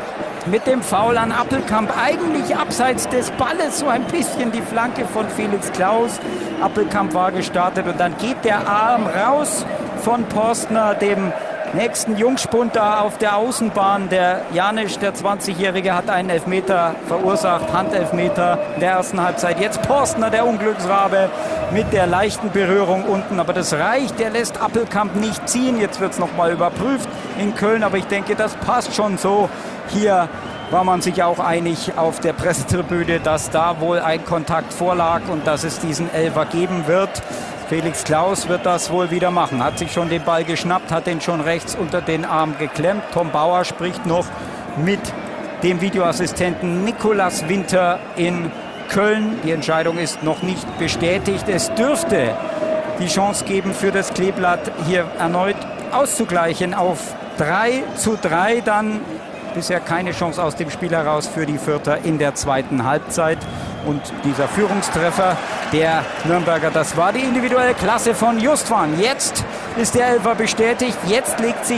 Mit dem Foul an Appelkamp, eigentlich abseits des Balles, so ein bisschen die Flanke von Felix Klaus. Appelkamp war gestartet und dann geht der Arm raus von Porstner, dem nächsten Jungspund da auf der Außenbahn. Der Janisch, der zwanzigjährige, hat einen Elfmeter verursacht, Handelfmeter in der ersten Halbzeit. Jetzt Porstner, der Unglücksrabe, mit der leichten Berührung unten. Aber das reicht, der lässt Appelkamp nicht ziehen. Jetzt wird es nochmal überprüft in Köln, aber ich denke, das passt schon so. Hier war man sich auch einig auf der Pressetribüne, dass da wohl ein Kontakt vorlag und dass es diesen Elfer geben wird. Felix Klaus wird das wohl wieder machen. Hat sich schon den Ball geschnappt, hat den schon rechts unter den Arm geklemmt. Tom Bauer spricht noch mit dem Videoassistenten Nikolaus Winter in Köln. Die Entscheidung ist noch nicht bestätigt. Es dürfte die Chance geben für das Kleeblatt, hier erneut auszugleichen auf drei zu drei. Dann bisher keine Chance aus dem Spiel heraus für die Fürther in der zweiten Halbzeit. Und dieser Führungstreffer der Nürnberger, das war die individuelle Klasse von Justwan. Jetzt ist der Elfer bestätigt. Jetzt legt sich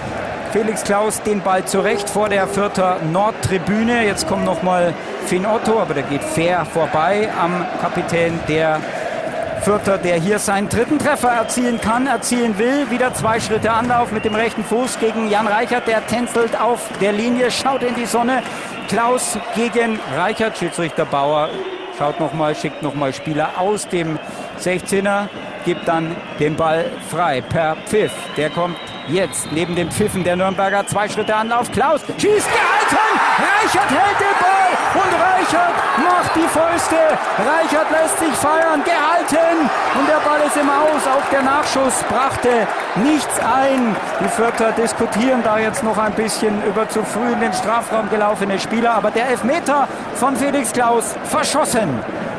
Felix Klaus den Ball zurecht vor der Fürther Nordtribüne. Jetzt kommt nochmal Finn Otto, aber der geht fair vorbei am Kapitän der Fürther, der hier seinen dritten Treffer erzielen kann, erzielen will. Wieder zwei Schritte Anlauf mit dem rechten Fuß gegen Jan Reichert. Der tänzelt auf der Linie, schaut in die Sonne. Klaus gegen Reichert. Schiedsrichter Bauer schaut nochmal, schickt nochmal Spieler aus dem sechzehner. Gibt dann den Ball frei per Pfiff. Der kommt jetzt neben den Pfiffen der Nürnberger. Zwei Schritte Anlauf. Klaus schießt, gehalten. Reichert hält den Ball und Reichert macht die Fäuste. Reichert lässt sich feiern. Gehalten. Und der Ball ist im Aus. Auch der Nachschuss brachte nichts ein. Die Fürther diskutieren da jetzt noch ein bisschen über zu früh in den Strafraum gelaufene Spieler. Aber der Elfmeter von Felix Klaus verschossen.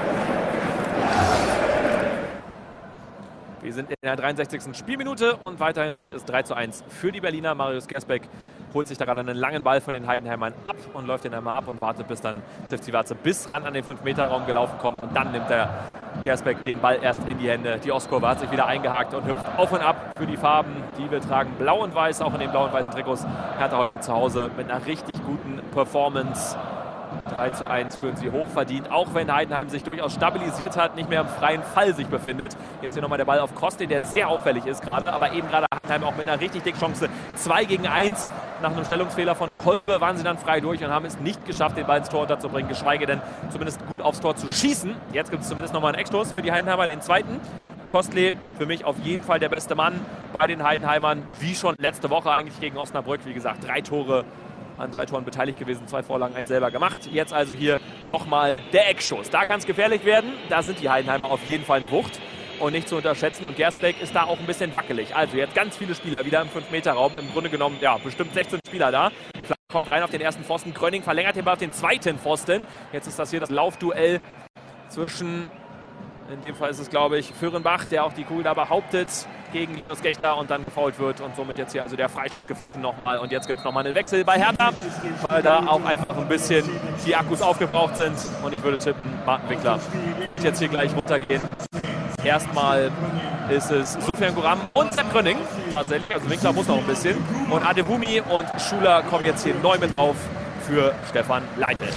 Wir sind in der dreiundsechzigsten Spielminute und weiterhin ist drei zu eins für die Berliner. Marius Gersbeck holt sich da gerade einen langen Ball von den Heidenheimern ab und läuft den einmal ab und wartet, bis dann Tivzivatze bis an, an den fünf Meter Raum gelaufen kommt. Und dann nimmt der Gersbeck den Ball erst in die Hände. Die Ostkurve hat sich wieder eingehakt und hüpft auf und ab für die Farben. Die wir tragen blau und weiß, auch in den blauen und weißen Trikots. Hertha heute zu Hause mit einer richtig guten Performance. drei zu eins führen sie hochverdient, auch wenn Heidenheim sich durchaus stabilisiert hat, nicht mehr im freien Fall sich befindet. Jetzt hier nochmal der Ball auf Koste, der sehr auffällig ist gerade, aber eben gerade Heidenheim auch mit einer richtig dicken Chance. zwei gegen eins. Nach einem Stellungsfehler von Kolbe waren sie dann frei durch und haben es nicht geschafft, den Ball ins Tor unterzubringen, geschweige denn zumindest gut aufs Tor zu schießen. Jetzt gibt es zumindest nochmal einen Eckstoß für die Heidenheimer, den zweiten. Kostle für mich auf jeden Fall der beste Mann bei den Heidenheimern, wie schon letzte Woche eigentlich gegen Osnabrück. Wie gesagt, drei Tore, an drei Toren beteiligt gewesen, zwei Vorlagen, eins selber gemacht. Jetzt also hier nochmal der Eckschuss. Da kann es gefährlich werden. Da sind die Heidenheimer auf jeden Fall in Wucht und nicht zu unterschätzen. Und Gersbeck ist da auch ein bisschen wackelig. Also jetzt ganz viele Spieler wieder im fünf Meter Raum. Im Grunde genommen, ja, bestimmt sechzehn Spieler da. Klar, kommt rein auf den ersten Pfosten. Gröning verlängert den Ball auf den zweiten Pfosten. Jetzt ist das hier das Laufduell zwischen, in dem Fall ist es, glaube ich, Föhrenbach, der auch die Kugel da behauptet, gegen Linus Gächter und dann gefoult wird und somit jetzt hier also der Freistoß nochmal. Und jetzt gibt es nochmal einen Wechsel bei Hertha, weil da auch einfach ein bisschen die Akkus aufgebraucht sind. Und ich würde tippen, Martin Winkler wird jetzt hier gleich runtergehen. Erstmal ist es Sufjan Guram und Sepp Gröning. Tatsächlich, also Winkler muss noch ein bisschen. Und Adewumi und Schuler kommen jetzt hier neu mit drauf für Stefan Leitl.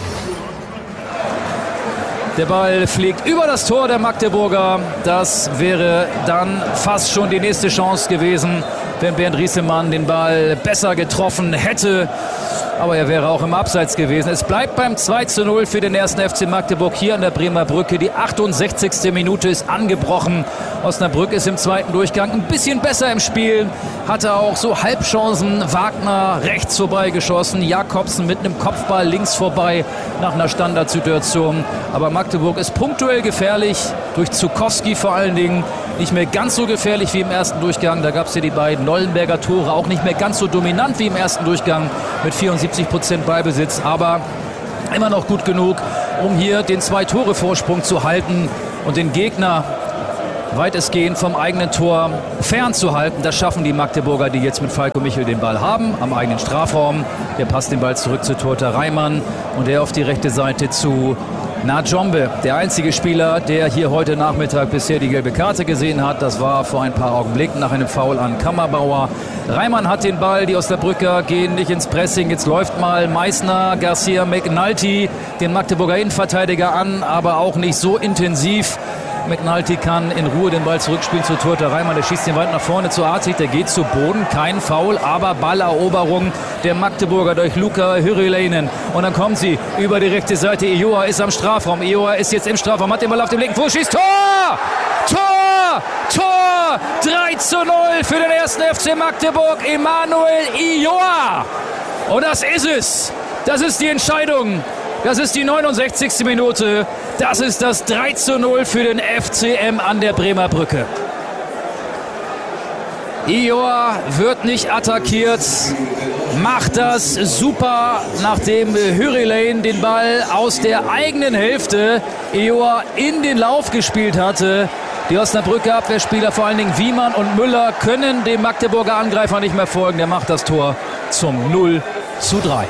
Der Ball fliegt über das Tor der Magdeburger. Das wäre dann fast schon die nächste Chance gewesen, wenn Bernd Riesemann den Ball besser getroffen hätte. aber er wäre auch im Abseits gewesen. Es bleibt beim zwei zu null für den ersten F C Magdeburg hier an der Bremer Brücke. Die achtundsechzigste Minute ist angebrochen. Osnabrück ist im zweiten Durchgang ein bisschen besser im Spiel, hatte auch so Halbchancen. Wagner rechts vorbeigeschossen, Jakobsen mit einem Kopfball links vorbei nach einer Standardsituation. Aber Magdeburg ist punktuell gefährlich, durch Zukowski vor allen Dingen. Nicht mehr ganz so gefährlich wie im ersten Durchgang. Da gab es ja die beiden Nollenberger Tore, auch nicht mehr ganz so dominant wie im ersten Durchgang mit vierundsiebzig Prozent Ballbesitz. Aber immer noch gut genug, um hier den Zwei-Tore-Vorsprung zu halten und den Gegner weitestgehend vom eigenen Tor fernzuhalten. Das schaffen die Magdeburger, die jetzt mit Falco Michel den Ball haben, am eigenen Strafraum. Der passt den Ball zurück zu Torter Reimann und der auf die rechte Seite zu Najombe, der einzige Spieler, der hier heute Nachmittag bisher die gelbe Karte gesehen hat. Das war vor ein paar Augenblicken nach einem Foul an Kammerbauer. Reimann hat den Ball, die Osnabrücker gehen nicht ins Pressing. Jetzt läuft mal Meissner, Garcia McNulty, den Magdeburger Innenverteidiger an, aber auch nicht so intensiv. McNulty kann in Ruhe den Ball zurückspielen zu Torter Reimann. Der schießt ihn weit nach vorne zu Artig. Der geht zu Boden. Kein Foul, aber Balleroberung der Magdeburger durch Luka Hyryläinen. Und dann kommt sie über die rechte Seite. Ioa ist am Strafraum. Ioa ist jetzt im Strafraum, hat den Ball auf dem linken Fuß, schießt Tor! Tor! Tor! drei zu null für den ersten F C Magdeburg. Emanuel Ioa. Und das ist es. Das ist die Entscheidung. Das ist die neunundsechzigste Minute. Das ist das drei zu null für den F C M an der Bremer Brücke. Ioa wird nicht attackiert, macht das super, nachdem Hyryläinen den Ball aus der eigenen Hälfte Ioa in den Lauf gespielt hatte. Die Osnabrücker Abwehrspieler, vor allen Dingen Wiemann und Müller, können dem Magdeburger Angreifer nicht mehr folgen. Der macht das Tor zum null zu drei.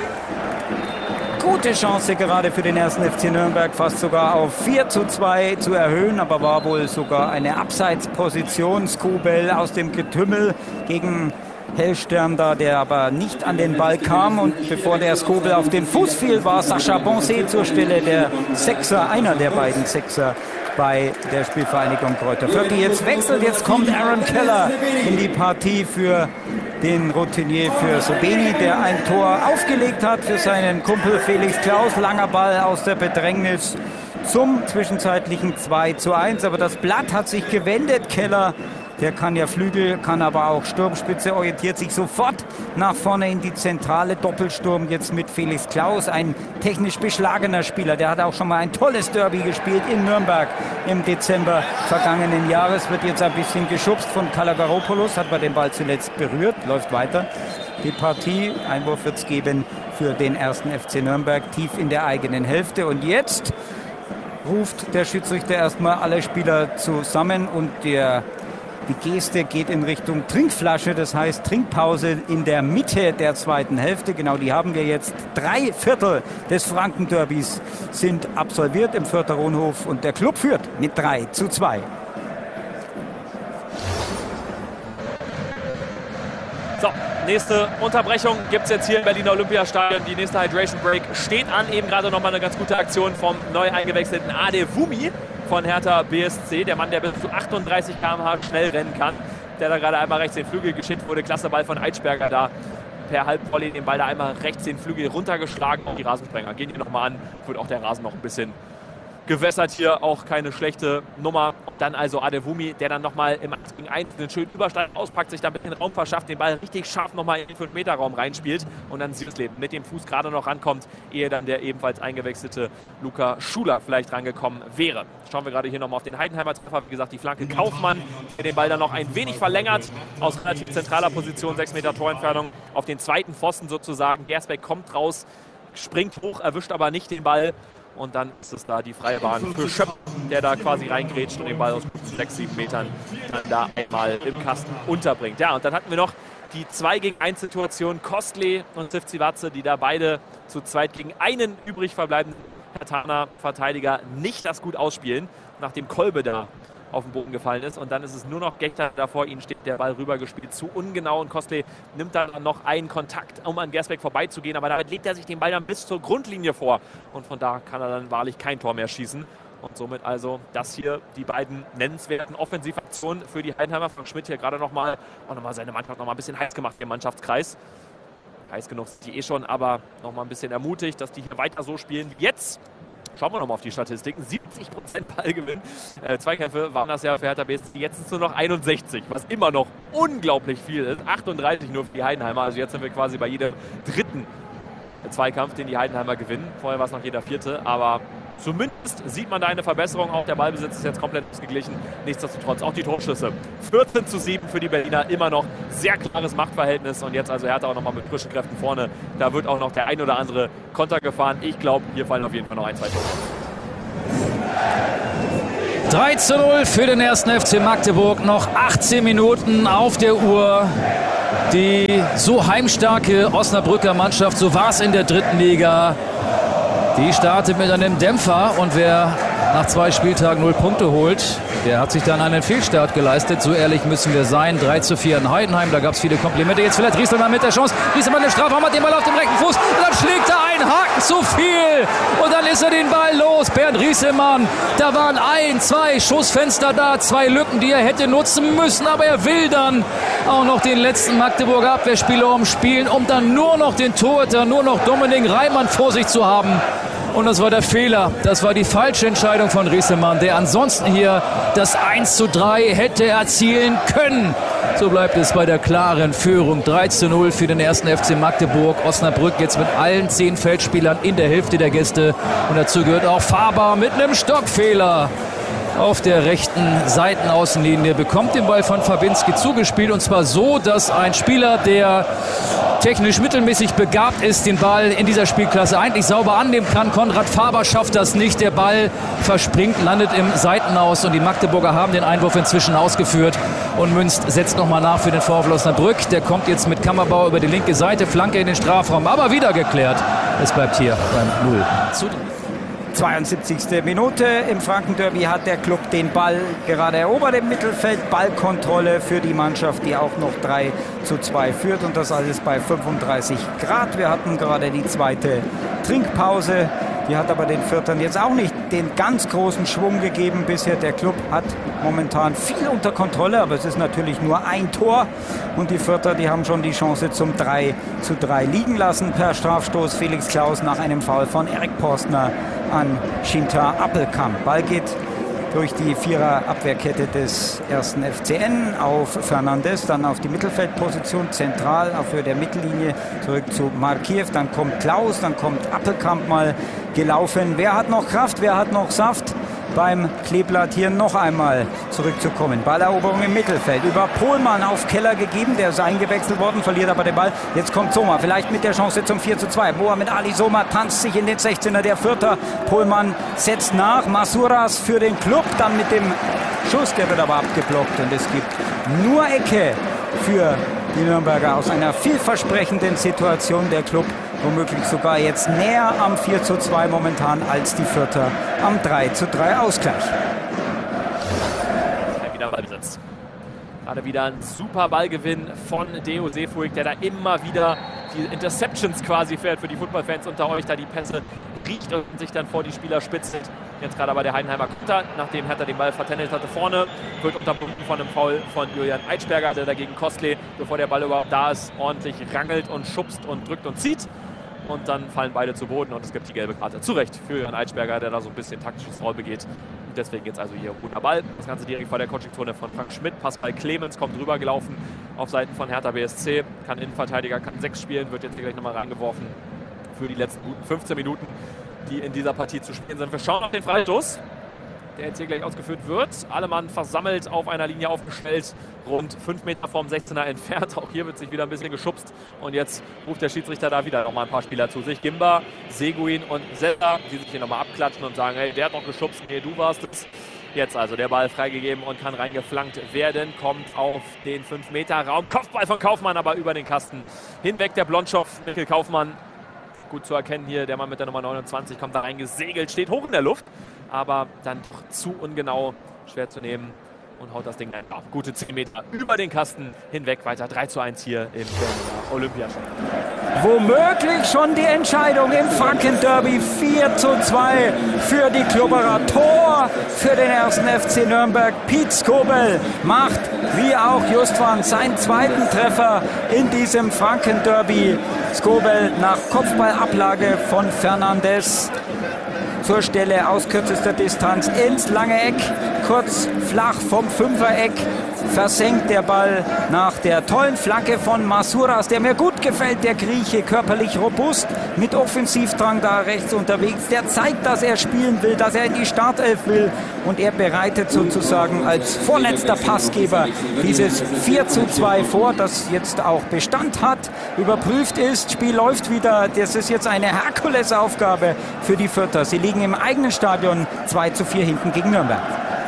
Gute Chance gerade für den ersten F C Nürnberg, fast sogar auf vier zu zwei zu erhöhen, aber war wohl sogar eine Abseitsposition. Skubel aus dem Getümmel gegen Hellstern da, der aber nicht an den Ball kam, und bevor der Skubel auf den Fuß fiel, war Sascha Bonset zur Stelle, der Sechser, einer der beiden Sechser bei der Spielvereinigung Kräuter Fürth. Jetzt wechselt, jetzt kommt Aaron Keller in die Partie für den Routinier, für Sobeni, der ein Tor aufgelegt hat für seinen Kumpel Felix Klaus. Langer Ball aus der Bedrängnis zum zwischenzeitlichen zwei zu eins. Aber das Blatt hat sich gewendet. Keller, der kann ja Flügel, kann aber auch Sturmspitze, orientiert sich sofort nach vorne in die Zentrale. Doppelsturm jetzt mit Felix Klaus, ein technisch beschlagener Spieler. Der hat auch schon mal ein tolles Derby gespielt in Nürnberg im Dezember vergangenen Jahres. Wird jetzt ein bisschen geschubst von Kalagaropoulos, hat bei den Ball zuletzt berührt, läuft weiter. Die Partie, Einwurf wird es geben für den ersten F C Nürnberg, tief in der eigenen Hälfte. Und jetzt ruft der Schiedsrichter erstmal alle Spieler zusammen und der Die Geste geht in Richtung Trinkflasche, das heißt Trinkpause in der Mitte der zweiten Hälfte. Genau, die haben wir jetzt. Drei Viertel des Franken-Derbys sind absolviert im Fürther Rohnhof und der Club führt mit drei zu zwei. So, nächste Unterbrechung gibt es jetzt hier im Berliner Olympiastadion. Die nächste Hydration Break steht an. Eben gerade nochmal eine ganz gute Aktion vom neu eingewechselten Adewumi von Hertha B S C. Der Mann, der bis zu achtunddreißig Kilometer pro Stunde schnell rennen kann. Der da gerade einmal rechts den Flügel geschickt wurde. Klasse Ball von Eitschberger da. Per Halbvolley den Ball da einmal rechts den Flügel runtergeschlagen. Und die Rasensprenger gehen hier nochmal an. Wird auch der Rasen noch ein bisschen gewässert hier, auch keine schlechte Nummer. Dann also Adewumi, der dann nochmal im eins gegen eins einen schönen Überstand auspackt, sich da ein bisschen Raum verschafft, den Ball richtig scharf nochmal in den fünf Meter Raum reinspielt und dann Siesleben mit dem Fuß gerade noch rankommt, ehe dann der ebenfalls eingewechselte Luca Schuler vielleicht rangekommen wäre. Schauen wir gerade hier nochmal auf den Heidenheimer Treffer. Wie gesagt, die Flanke Kaufmann, der den Ball dann noch ein wenig verlängert, aus relativ zentraler Position, sechs Meter Torentfernung, auf den zweiten Pfosten sozusagen. Gersbeck kommt raus, springt hoch, erwischt aber nicht den Ball. Und dann ist es da die freie Bahn für Schöpp, der da quasi reingrätscht und den Ball aus sechs, sieben Metern dann da einmal im Kasten unterbringt. Ja, und dann hatten wir noch die zwei gegen eins Situation. Kostley und Sivcivatze, die da beide zu zweit gegen einen übrig verbleibenden Herthaner-Verteidiger nicht das gut ausspielen, nachdem Kolbe da auf den Boden gefallen ist. Und dann ist es nur noch Gechter, da vor ihnen steht, der Ball rübergespielt, zu ungenau. Und Kostley nimmt dann noch einen Kontakt, um an Gersbeck vorbeizugehen. Aber damit legt er sich den Ball dann bis zur Grundlinie vor. Und von da kann er dann wahrlich kein Tor mehr schießen. Und somit also das hier die beiden nennenswerten Offensivaktionen für die Heidenheimer. Frank Schmidt hier gerade nochmal noch mal seine Mannschaft noch mal ein bisschen heiß gemacht im Mannschaftskreis. Heiß genug sind die eh schon, aber nochmal ein bisschen ermutigt, dass die hier weiter so spielen wie jetzt. Schauen wir nochmal auf die Statistiken. siebzig Prozent Ballgewinn. Äh, Zweikämpfe waren das ja für Hertha B S C. Jetzt sind es nur noch einundsechzig, was immer noch unglaublich viel ist. achtunddreißig nur für die Heidenheimer. Also jetzt sind wir quasi bei jedem dritten Zweikampf, den die Heidenheimer gewinnen. Vorher war es noch jeder vierte, aber zumindest sieht man da eine Verbesserung. Auch der Ballbesitz ist jetzt komplett ausgeglichen. Nichtsdestotrotz auch die Torschüsse. vierzehn zu sieben für die Berliner. Immer noch sehr klares Machtverhältnis. Und jetzt also Hertha auch nochmal mit frischen Kräften vorne. Da wird auch noch der ein oder andere Konter gefahren. Ich glaube, hier fallen auf jeden Fall noch ein, zwei Tore. drei zu null für den ersten F C Magdeburg. Noch achtzehn Minuten auf der Uhr. Die so heimstarke Osnabrücker Mannschaft, so war es in der dritten Liga. Die startet mit einem Dämpfer und wer nach zwei Spieltagen null Punkte holt, der hat sich dann einen Fehlstart geleistet. So ehrlich müssen wir sein. drei zu vier in Heidenheim, da gab es viele Komplimente. Jetzt vielleicht Rieselmann mit der Chance. Rieselmann den Strafraum, hat den Ball auf dem rechten Fuß. Und dann schlägt er einen Haken zu viel. Und dann ist er den Ball los. Bernd Rieselmann, da waren ein, zwei Schussfenster da. Zwei Lücken, die er hätte nutzen müssen. Aber er will dann auch noch den letzten Magdeburger Abwehrspieler umspielen, um dann nur noch den Torhüter, nur noch Dominik Reimann vor sich zu haben. Und das war der Fehler. Das war die falsche Entscheidung von Rieselmann, der ansonsten hier das eins zu drei hätte erzielen können. So bleibt es bei der klaren Führung. drei zu null für den ersten F C Magdeburg. Osnabrück jetzt mit allen zehn Feldspielern in der Hälfte der Gäste. Und dazu gehört auch Faber mit einem Stockfehler. Auf der rechten Seitenaußenlinie bekommt den Ball von Fabinski zugespielt. Und zwar so, dass ein Spieler, der technisch mittelmäßig begabt ist, den Ball in dieser Spielklasse eigentlich sauber annehmen kann. Konrad Faber schafft das nicht. Der Ball verspringt, landet im Seitenaus und die Magdeburger haben den Einwurf inzwischen ausgeführt. Und Münst setzt nochmal nach für den VfL Osnabrück. Der kommt jetzt mit Kammerbauer über die linke Seite, Flanke in den Strafraum, aber wieder geklärt. Es bleibt hier beim null zu drei. zweiundsiebzigste Minute. Im Franken-Derby hat der Klub den Ball gerade erobert im Mittelfeld. Ballkontrolle für die Mannschaft, die auch noch drei zu zwei führt. Und das alles bei fünfunddreißig Grad. Wir hatten gerade die zweite Trinkpause. Die hat aber den Viertern jetzt auch nicht den ganz großen Schwung gegeben bisher. Der Klub hat momentan viel unter Kontrolle, aber es ist natürlich nur ein Tor. Und die Vierter, die haben schon die Chance zum drei zu drei liegen lassen. Per Strafstoß Felix Klaus nach einem Foul von Erik Postner an Shinta Appelkamp. Ball geht durch die Vierer-Abwehrkette des ersten F C N auf Fernandes, dann auf die Mittelfeldposition, zentral auf Höhe der Mittellinie, zurück zu Markiev, dann kommt Klaus, dann kommt Appelkamp mal gelaufen. Wer hat noch Kraft, wer hat noch Saft? Beim Kleeblatt hier noch einmal zurückzukommen. Balleroberung im Mittelfeld. Über Pohlmann auf Keller gegeben. Der ist eingewechselt worden, verliert aber den Ball. Jetzt kommt Sommer, vielleicht mit der Chance zum vier zu zwei. Mohamed Ali Sommer tanzt sich in den sechzehner der Vierter. Pohlmann setzt nach. Masuras für den Klub. Dann mit dem Schuss, der wird aber abgeblockt. Und es gibt nur Ecke für die Nürnberger aus einer vielversprechenden Situation. Der Klub womöglich sogar jetzt näher am vier zu zwei momentan als die Vierter am drei zu drei Ausgleich. Wieder Ballbesitz. Gerade wieder ein super Ballgewinn von Deo Seefuig, der da immer wieder die Interceptions quasi fährt für die Footballfans unter euch, da die Pässe riecht und sich dann vor die Spieler spitzt. Jetzt gerade aber der Heidenheimer Konter, nachdem Hertha den Ball vertändelt hatte vorne, wird unterbunden von einem Foul von Julian Eitschberger, der dagegen Kostley, bevor der Ball überhaupt da ist, ordentlich rangelt und schubst und drückt und zieht. Und dann fallen beide zu Boden und es gibt die gelbe Karte. Zu Recht für Julian Eitschberger, der da so ein bisschen taktisches Foul begeht. Und deswegen jetzt also hier guter Ball. Das Ganze direkt vor der Coaching-Zone von Frank Schmidt. Pascal Clemens kommt drüber gelaufen auf Seiten von Hertha B S C. Kann Innenverteidiger, kann sechs spielen, wird jetzt hier gleich nochmal reingeworfen für die letzten guten fünfzehn Minuten, die in dieser Partie zu spielen sind. Wir schauen auf den Freistoß, der jetzt hier gleich ausgeführt wird. Alle Mann versammelt auf einer Linie aufgestellt, rund fünf Meter vom sechzehner entfernt. Auch hier wird sich wieder ein bisschen geschubst. Und jetzt ruft der Schiedsrichter da wieder nochmal ein paar Spieler zu sich. Gimba, Seguin und Zelda, die sich hier nochmal abklatschen und sagen, hey, der hat noch geschubst, nee, du warst es. Jetzt also der Ball freigegeben und kann reingeflankt werden. Kommt auf den fünf Meter Raum. Kopfball von Kaufmann, aber über den Kasten. Hinweg der Blondschow, Mikkel Kaufmann. Gut zu erkennen hier, der Mann mit der Nummer neunundzwanzig kommt da reingesegelt, steht hoch in der Luft, aber dann doch zu ungenau, schwer zu nehmen. und haut das Ding ja, gute zehn Meter über den Kasten hinweg. Weiter drei zu eins hier im Olympiastadion. Womöglich schon die Entscheidung im Franken-Derby. vier zu zwei für die Klubberer. Tor für den ersten F C Nürnberg. Piet Skobel macht, wie auch Justwan, seinen zweiten Treffer in diesem Franken-Derby. Skobel nach Kopfballablage von Fernandes zur Stelle aus kürzester Distanz ins lange Eck, kurz flach vom Fünfereck versenkt der Ball nach der tollen Flanke von Masouras, der mir gut gefällt, der Grieche, körperlich robust, mit Offensivdrang da rechts unterwegs, der zeigt, dass er spielen will, dass er in die Startelf will und er bereitet sozusagen als vorletzter Passgeber dieses vier zu zwei vor, das jetzt auch Bestand hat, überprüft ist, Spiel läuft wieder, das ist jetzt eine Herkulesaufgabe für die Fürther. Sie liegen im eigenen Stadion zwei zu vier hinten gegen Nürnberg.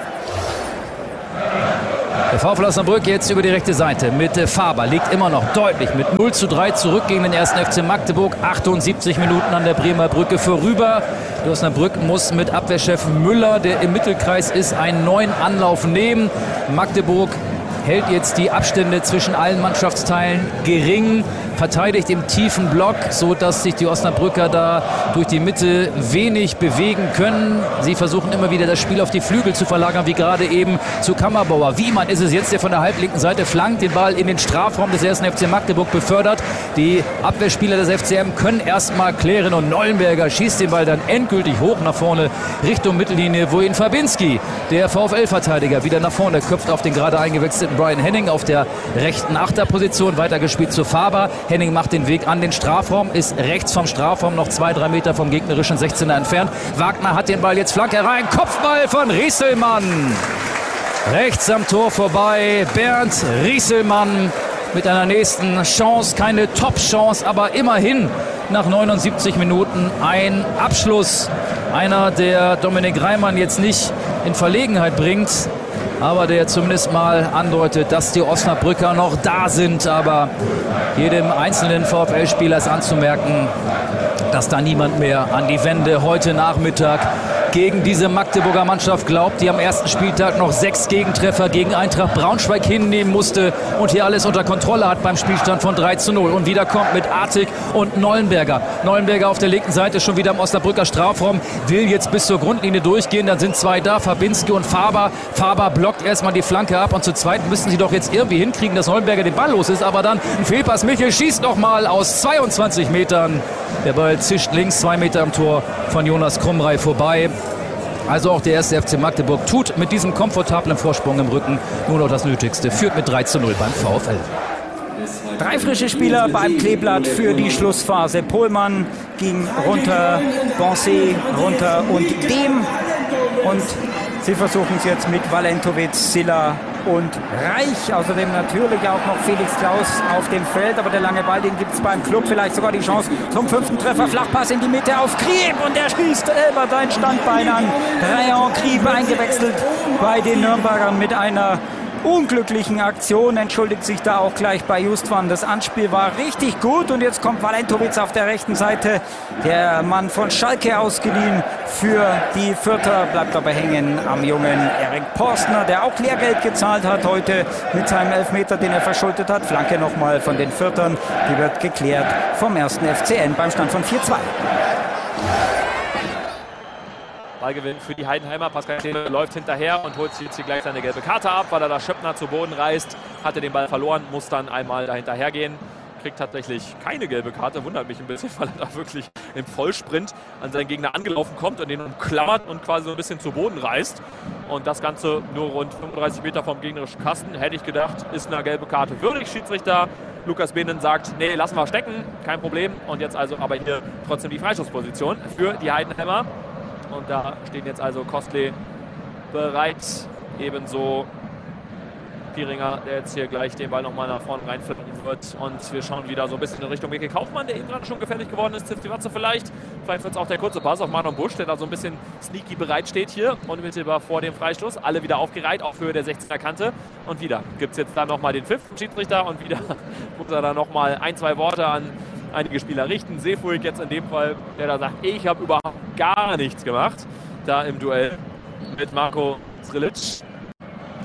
Der VfL Osnabrück jetzt über die rechte Seite mit Faber, liegt immer noch deutlich mit null zu drei zurück gegen den ersten F C Magdeburg. achtundsiebzig Minuten an der Bremer Brücke vorüber. Die Osnabrück muss mit Abwehrchef Müller, der im Mittelkreis ist, einen neuen Anlauf nehmen. Magdeburg hält jetzt die Abstände zwischen allen Mannschaftsteilen gering, verteidigt im tiefen Block, so dass sich die Osnabrücker da durch die Mitte wenig bewegen können. Sie versuchen immer wieder das Spiel auf die Flügel zu verlagern, wie gerade eben zu Kammerbauer. Wiemann ist es jetzt, der von der halblinken Seite flankt, den Ball in den Strafraum des ersten F C Magdeburg befördert. Die Abwehrspieler des F C M können erstmal klären und Neuenberger schießt den Ball dann endgültig hoch nach vorne Richtung Mittellinie, wohin Fabinski, der VfL-Verteidiger, wieder nach vorne köpft auf den gerade eingewechselten Brian Henning auf der rechten Achterposition, weitergespielt zu Faber. Henning macht den Weg an den Strafraum, ist rechts vom Strafraum noch zwei, drei Meter vom gegnerischen sechzehner entfernt. Wagner hat den Ball jetzt Flanke rein, Kopfball von Rieselmann. Rechts am Tor vorbei, Bernd Rieselmann mit einer nächsten Chance, keine Top-Chance, aber immerhin nach neunundsiebzig Minuten ein Abschluss. Einer, der Dominik Reimann jetzt nicht in Verlegenheit bringt, aber der zumindest mal andeutet, dass die Osnabrücker noch da sind. Aber jedem einzelnen VfL-Spieler ist anzumerken, dass da niemand mehr an die Wende heute Nachmittag gegen diese Magdeburger Mannschaft glaubt, die am ersten Spieltag noch sechs Gegentreffer gegen Eintracht Braunschweig hinnehmen musste und hier alles unter Kontrolle hat beim Spielstand von drei zu null. Und wieder kommt mit Artig und Neuenberger. Neuenberger auf der linken Seite schon wieder im Osnabrücker Strafraum, will jetzt bis zur Grundlinie durchgehen. Dann sind zwei da, Fabinski und Faber. Faber blockt erstmal die Flanke ab und zu zweit müssen sie doch jetzt irgendwie hinkriegen, dass Neuenberger den Ball los ist. Aber dann ein Fehlpass. Michel schießt nochmal aus zweiundzwanzig Metern. Der Ball zischt links zwei Meter am Tor von Jonas Krumrei vorbei. Also auch der erste F C Magdeburg tut mit diesem komfortablen Vorsprung im Rücken nur noch das Nötigste. Führt mit drei zu null beim VfL. Drei frische Spieler beim Kleeblatt für die Schlussphase. Pohlmann ging runter, Bonset runter und Dem. Und sie versuchen es jetzt mit Valentovic, Silla und Reich. Außerdem natürlich auch noch Felix Klaus auf dem Feld. Aber der lange Ball, den gibt es beim Club. Vielleicht sogar die Chance zum fünften Treffer. Flachpass in die Mitte auf Krieb. Und er schießt über sein Standbein an. Rayon Krieb eingewechselt bei den Nürnbergern mit einer unglücklichen Aktion, entschuldigt sich da auch gleich bei Justwan. Das Anspiel war richtig gut und jetzt kommt Valentovic auf der rechten Seite. Der Mann von Schalke ausgeliehen für die Fürther, bleibt aber hängen am jungen Erik Porstner, der auch Lehrgeld gezahlt hat heute mit seinem Elfmeter, den er verschuldet hat. Flanke nochmal von den Fürthern, die wird geklärt vom ersten F C N beim Stand von vier zu zwei. Ballgewinn für die Heidenheimer. Pascal Kleebe läuft hinterher und holt sich jetzt hier gleich seine gelbe Karte ab, weil er da Schöppner zu Boden reißt. Hatte den Ball verloren, muss dann einmal dahinterher gehen. Kriegt tatsächlich keine gelbe Karte, wundert mich ein bisschen, weil er da wirklich im Vollsprint an seinen Gegner angelaufen kommt und den umklammert und quasi so ein bisschen zu Boden reißt. Und das Ganze nur rund fünfunddreißig Meter vom gegnerischen Kasten. Hätte ich gedacht, ist eine gelbe Karte würdig. Schiedsrichter Lukas Behnen sagt, nee, lassen wir stecken, kein Problem. Und jetzt also aber hier trotzdem die Freischussposition für die Heidenheimer. Und da stehen jetzt also Kostley bereit, ebenso Pieringer, der jetzt hier gleich den Ball nochmal nach vorne reinflippen wird. Und wir schauen wieder so ein bisschen in Richtung Mikkel Kaufmann, der eben gerade schon gefährlich geworden ist. Zivzivatze vielleicht. Vielleicht wird es auch der kurze Pass auf Marlon Busch, der da so ein bisschen sneaky bereit steht hier. Unmittelbar vor dem Freistoß. Alle wieder aufgereiht auf Höhe der sechzehner Kante. Und wieder gibt es jetzt da nochmal den Pfiff vom Schiedsrichter. Und wieder muss er da nochmal ein, zwei Worte an einige Spieler richten. Seefuig jetzt in dem Fall, der da sagt, ich habe überhaupt gar nichts gemacht. Da im Duell mit Marko Zrilic.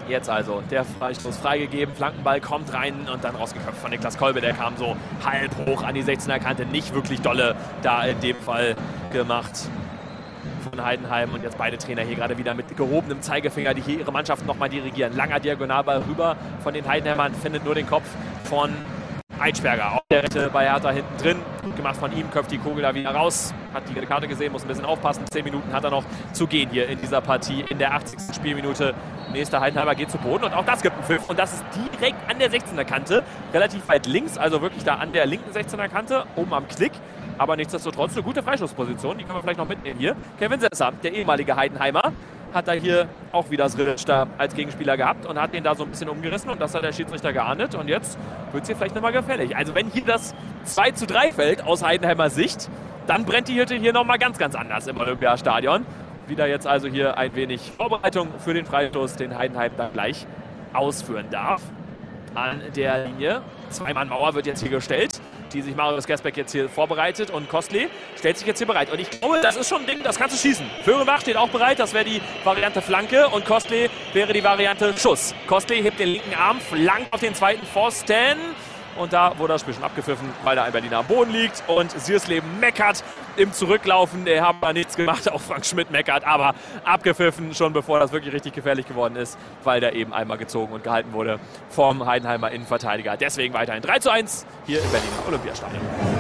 Jetzt also der Freistoß freigegeben, Flankenball kommt rein und dann rausgeköpft von Niklas Kolbe. Der kam so halb hoch an die sechzehner Kante, nicht wirklich dolle da in dem Fall gemacht von Heidenheim. Und jetzt beide Trainer hier gerade wieder mit gehobenem Zeigefinger, die hier ihre Mannschaft nochmal dirigieren. Langer Diagonalball rüber von den Heidenheimern, findet nur den Kopf von Eitschberger. Auf der Rette bei Hertha hinten drin. Gut gemacht von ihm, köpft die Kugel da wieder raus. Hat die Karte gesehen, muss ein bisschen aufpassen. Zehn Minuten hat er noch zu gehen hier in dieser Partie. In der achtzigsten Spielminute. Nächster Heidenheimer geht zu Boden und auch das gibt einen Pfiff. Und das ist direkt an der sechzehner Kante. Relativ weit links, also wirklich da an der linken sechzehner Kante. Oben am Klick. Aber nichtsdestotrotz eine gute Freistoßposition. Die können wir vielleicht noch mitnehmen hier. Kevin Sesser, der ehemalige Heidenheimer, hat da hier auch wieder Srdic da als Gegenspieler gehabt und hat den da so ein bisschen umgerissen und das hat der Schiedsrichter geahndet und jetzt wird es hier vielleicht nochmal gefällig. Also wenn hier das zwei zu drei fällt aus Heidenheimer Sicht, dann brennt die Hütte hier nochmal ganz, ganz anders im Olympiastadion. Wieder jetzt also hier ein wenig Vorbereitung für den Freistoß, den Heidenheim dann gleich ausführen darf. An der Linie, Zwei-Mann-Mauer wird jetzt hier gestellt, die sich Marius Gersbeck jetzt hier vorbereitet und Kostli stellt sich jetzt hier bereit. Und ich glaube, das ist schon ein Ding, das kannst du schießen. Föhrenbach steht auch bereit, das wäre die Variante Flanke und Kostli wäre die Variante Schuss. Kostli hebt den linken Arm, flankt auf den zweiten Pfosten. Und da wurde das Spiel schon abgepfiffen, weil da ein Berliner am Boden liegt. Und Siersleben meckert im Zurücklaufen. Der hat mal nichts gemacht, auch Frank Schmidt meckert. Aber abgepfiffen, schon bevor das wirklich richtig gefährlich geworden ist, weil da eben einmal gezogen und gehalten wurde vom Heidenheimer Innenverteidiger. Deswegen weiterhin drei zu eins hier im Berliner Olympiastadion.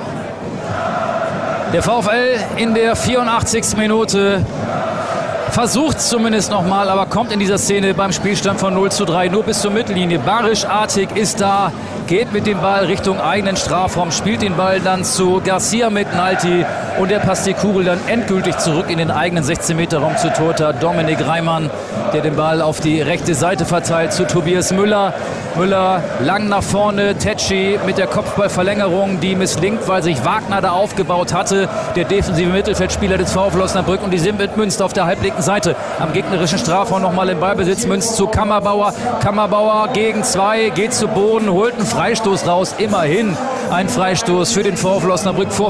Der VfL in der vierundachtzigsten Minute versucht zumindest nochmal, aber kommt in dieser Szene beim Spielstand von null zu drei nur bis zur Mittellinie. Barisch Artig ist da, geht mit dem Ball Richtung eigenen Strafraum, spielt den Ball dann zu Garcia mit Nalti und der passt die Kugel dann endgültig zurück in den eigenen sechzehn Meter Raum zu Torhüter Dominik Reimann, der den Ball auf die rechte Seite verteilt zu Tobias Müller. Müller lang nach vorne, Tetschi mit der Kopfballverlängerung, die misslingt, weil sich Wagner da aufgebaut hatte, der defensive Mittelfeldspieler des VfL Osnabrück, und die sind mit Münz auf der halblinken Seite am gegnerischen Strafraum nochmal im Ballbesitz. Münz zu Kammerbauer, Kammerbauer gegen zwei, geht zu Boden, holt einen Freistoß raus, immerhin ein Freistoß für den VfL Osnabrück vor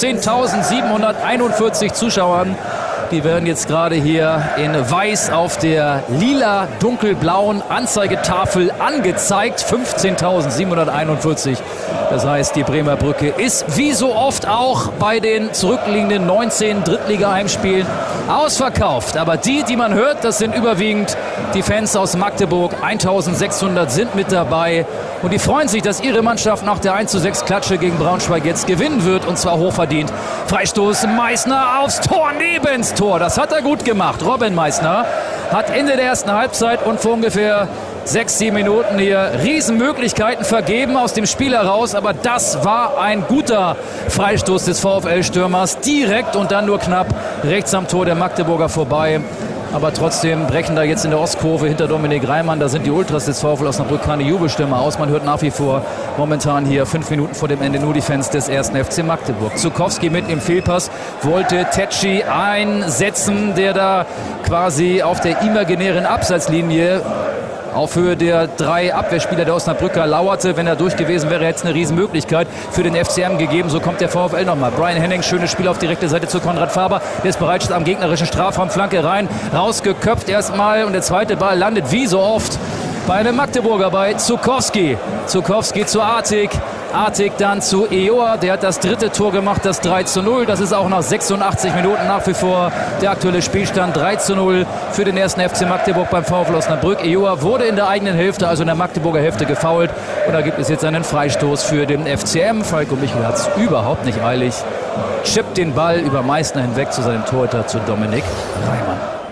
fünfzehntausendsiebenhunderteinundvierzig Zuschauern. Die werden jetzt gerade hier in weiß auf der lila dunkelblauen Anzeigetafel angezeigt. fünfzehntausendsiebenhunderteinundvierzig. Das heißt, die Bremer Brücke ist wie so oft auch bei den zurückliegenden neunzehn Drittliga-Heimspielen ausverkauft. Aber die, die man hört, das sind überwiegend die Fans aus Magdeburg. eintausendsechshundert sind mit dabei. Und die freuen sich, dass ihre Mannschaft nach der eins zu sechs Klatsche gegen Braunschweig jetzt gewinnen wird. Und zwar hochverdient. Freistoß Meissner aufs Tor, nebens Tor. Das hat er gut gemacht. Robin Meissner hat Ende der ersten Halbzeit und vor ungefähr sechs, sieben Minuten hier Riesenmöglichkeiten vergeben aus dem Spiel heraus. Aber das war ein guter Freistoß des VfL-Stürmers. Direkt und dann nur knapp rechts am Tor der Magdeburger vorbei. Aber trotzdem brechen da jetzt in der Ostkurve hinter Dominik Reimann, da sind die Ultras des VfL Osnabrück keine Jubelstimme aus. Man hört nach wie vor momentan hier fünf Minuten vor dem Ende nur die Fans des ersten F C Magdeburg. Zukowski mit im Fehlpass wollte Tetschi einsetzen, der da quasi auf der imaginären Abseitslinie auf Höhe der drei Abwehrspieler der Osnabrücker lauerte. Wenn er durch gewesen wäre, hätte es eine Riesenmöglichkeit für den F C M gegeben. So kommt der VfL nochmal. Brian Henning, schönes Spiel auf die rechte Seite zu Konrad Faber. Der ist bereit, am gegnerischen Strafraum, Flanke rein, rausgeköpft erstmal und der zweite Ball landet wie so oft bei einem Magdeburger, bei Zukowski. Zukowski zu Artig. Artig dann zu Eoa, der hat das dritte Tor gemacht, das drei zu null. Das ist auch nach sechsundachtzig Minuten nach wie vor der aktuelle Spielstand. drei zu null für den ersten F C Magdeburg beim VfL Osnabrück. Eoa wurde in der eigenen Hälfte, also in der Magdeburger Hälfte, gefoult. Und da gibt es jetzt einen Freistoß für den F C M. Falco Michel hat es überhaupt nicht eilig. Chippt den Ball über Meißner hinweg zu seinem Torhüter, zu Dominik Reimann.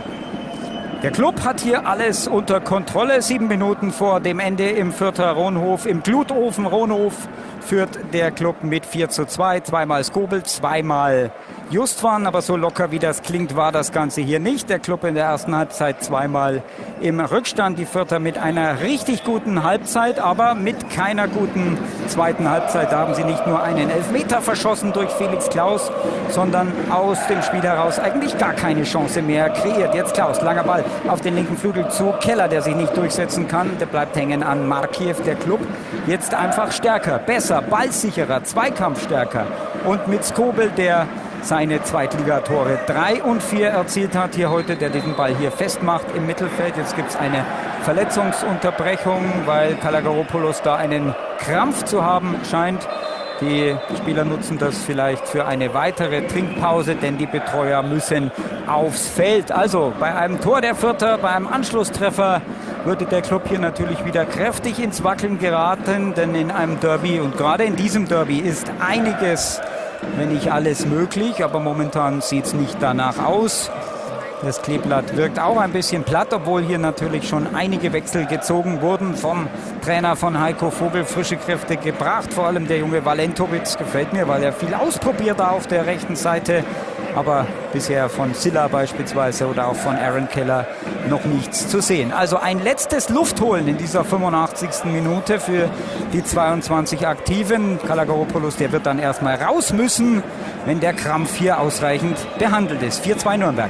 Der Club hat hier alles unter Kontrolle. Sieben Minuten vor dem Ende im Fürther Ronhof, im Glutofen Ronhof, führt der Club mit vier zu zwei. Zweimal Skobel, zweimal Justwan. Aber so locker wie das klingt, war das Ganze hier nicht. Der Club in der ersten Halbzeit zweimal im Rückstand. Die Fürther mit einer richtig guten Halbzeit, aber mit keiner guten zweiten Halbzeit. Da haben sie nicht nur einen Elfmeter verschossen durch Felix Klaus, sondern aus dem Spiel heraus eigentlich gar keine Chance mehr kreiert. Jetzt Klaus, langer Ball auf den linken Flügel zu Keller, der sich nicht durchsetzen kann. Der bleibt hängen an Markiew. Der Club jetzt einfach stärker, besser, ballsicherer, zweikampfstärker. Und mit Skobel, der seine Zweitligatore drei und vier erzielt hat hier heute, der diesen Ball hier festmacht im Mittelfeld. Jetzt gibt es eine Verletzungsunterbrechung, weil Kalogeropoulos da einen Krampf zu haben scheint. Die Spieler nutzen das vielleicht für eine weitere Trinkpause, denn die Betreuer müssen aufs Feld. Also bei einem Tor der Fürther, bei einem Anschlusstreffer würde der Club hier natürlich wieder kräftig ins Wackeln geraten, denn in einem Derby und gerade in diesem Derby ist einiges, wenn nicht alles möglich, aber momentan sieht es nicht danach aus. Das Kleeblatt wirkt auch ein bisschen platt, obwohl hier natürlich schon einige Wechsel gezogen wurden vom Trainer von Heiko Vogel. Frische Kräfte gebracht, vor allem der junge Valentovic gefällt mir, weil er viel ausprobiert da auf der rechten Seite. Aber bisher von Silla beispielsweise oder auch von Aaron Keller noch nichts zu sehen. Also ein letztes Luftholen in dieser fünfundachtzigsten Minute für die zweiundzwanzig Aktiven. Kalogeropoulos, der wird dann erstmal raus müssen, wenn der Krampf hier ausreichend behandelt ist. vier zwei Nürnberg.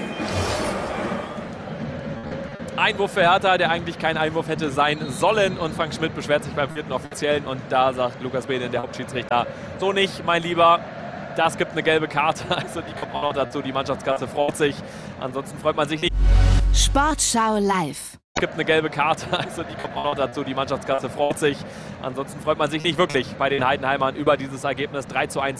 Einwurf für Hertha, der eigentlich kein Einwurf hätte sein sollen. Und Frank Schmidt beschwert sich beim vierten Offiziellen. Und da sagt Lukas Behnen, der Hauptschiedsrichter, so nicht, mein Lieber. Das gibt eine gelbe Karte. Also die kommt auch noch dazu. Die Mannschaftskasse freut sich. Ansonsten freut man sich nicht. Sportschau live. Es gibt eine gelbe Karte. Also die kommt auch noch dazu. Die Mannschaftskasse freut sich. Ansonsten freut man sich nicht wirklich bei den Heidenheimern über dieses Ergebnis drei zu eins.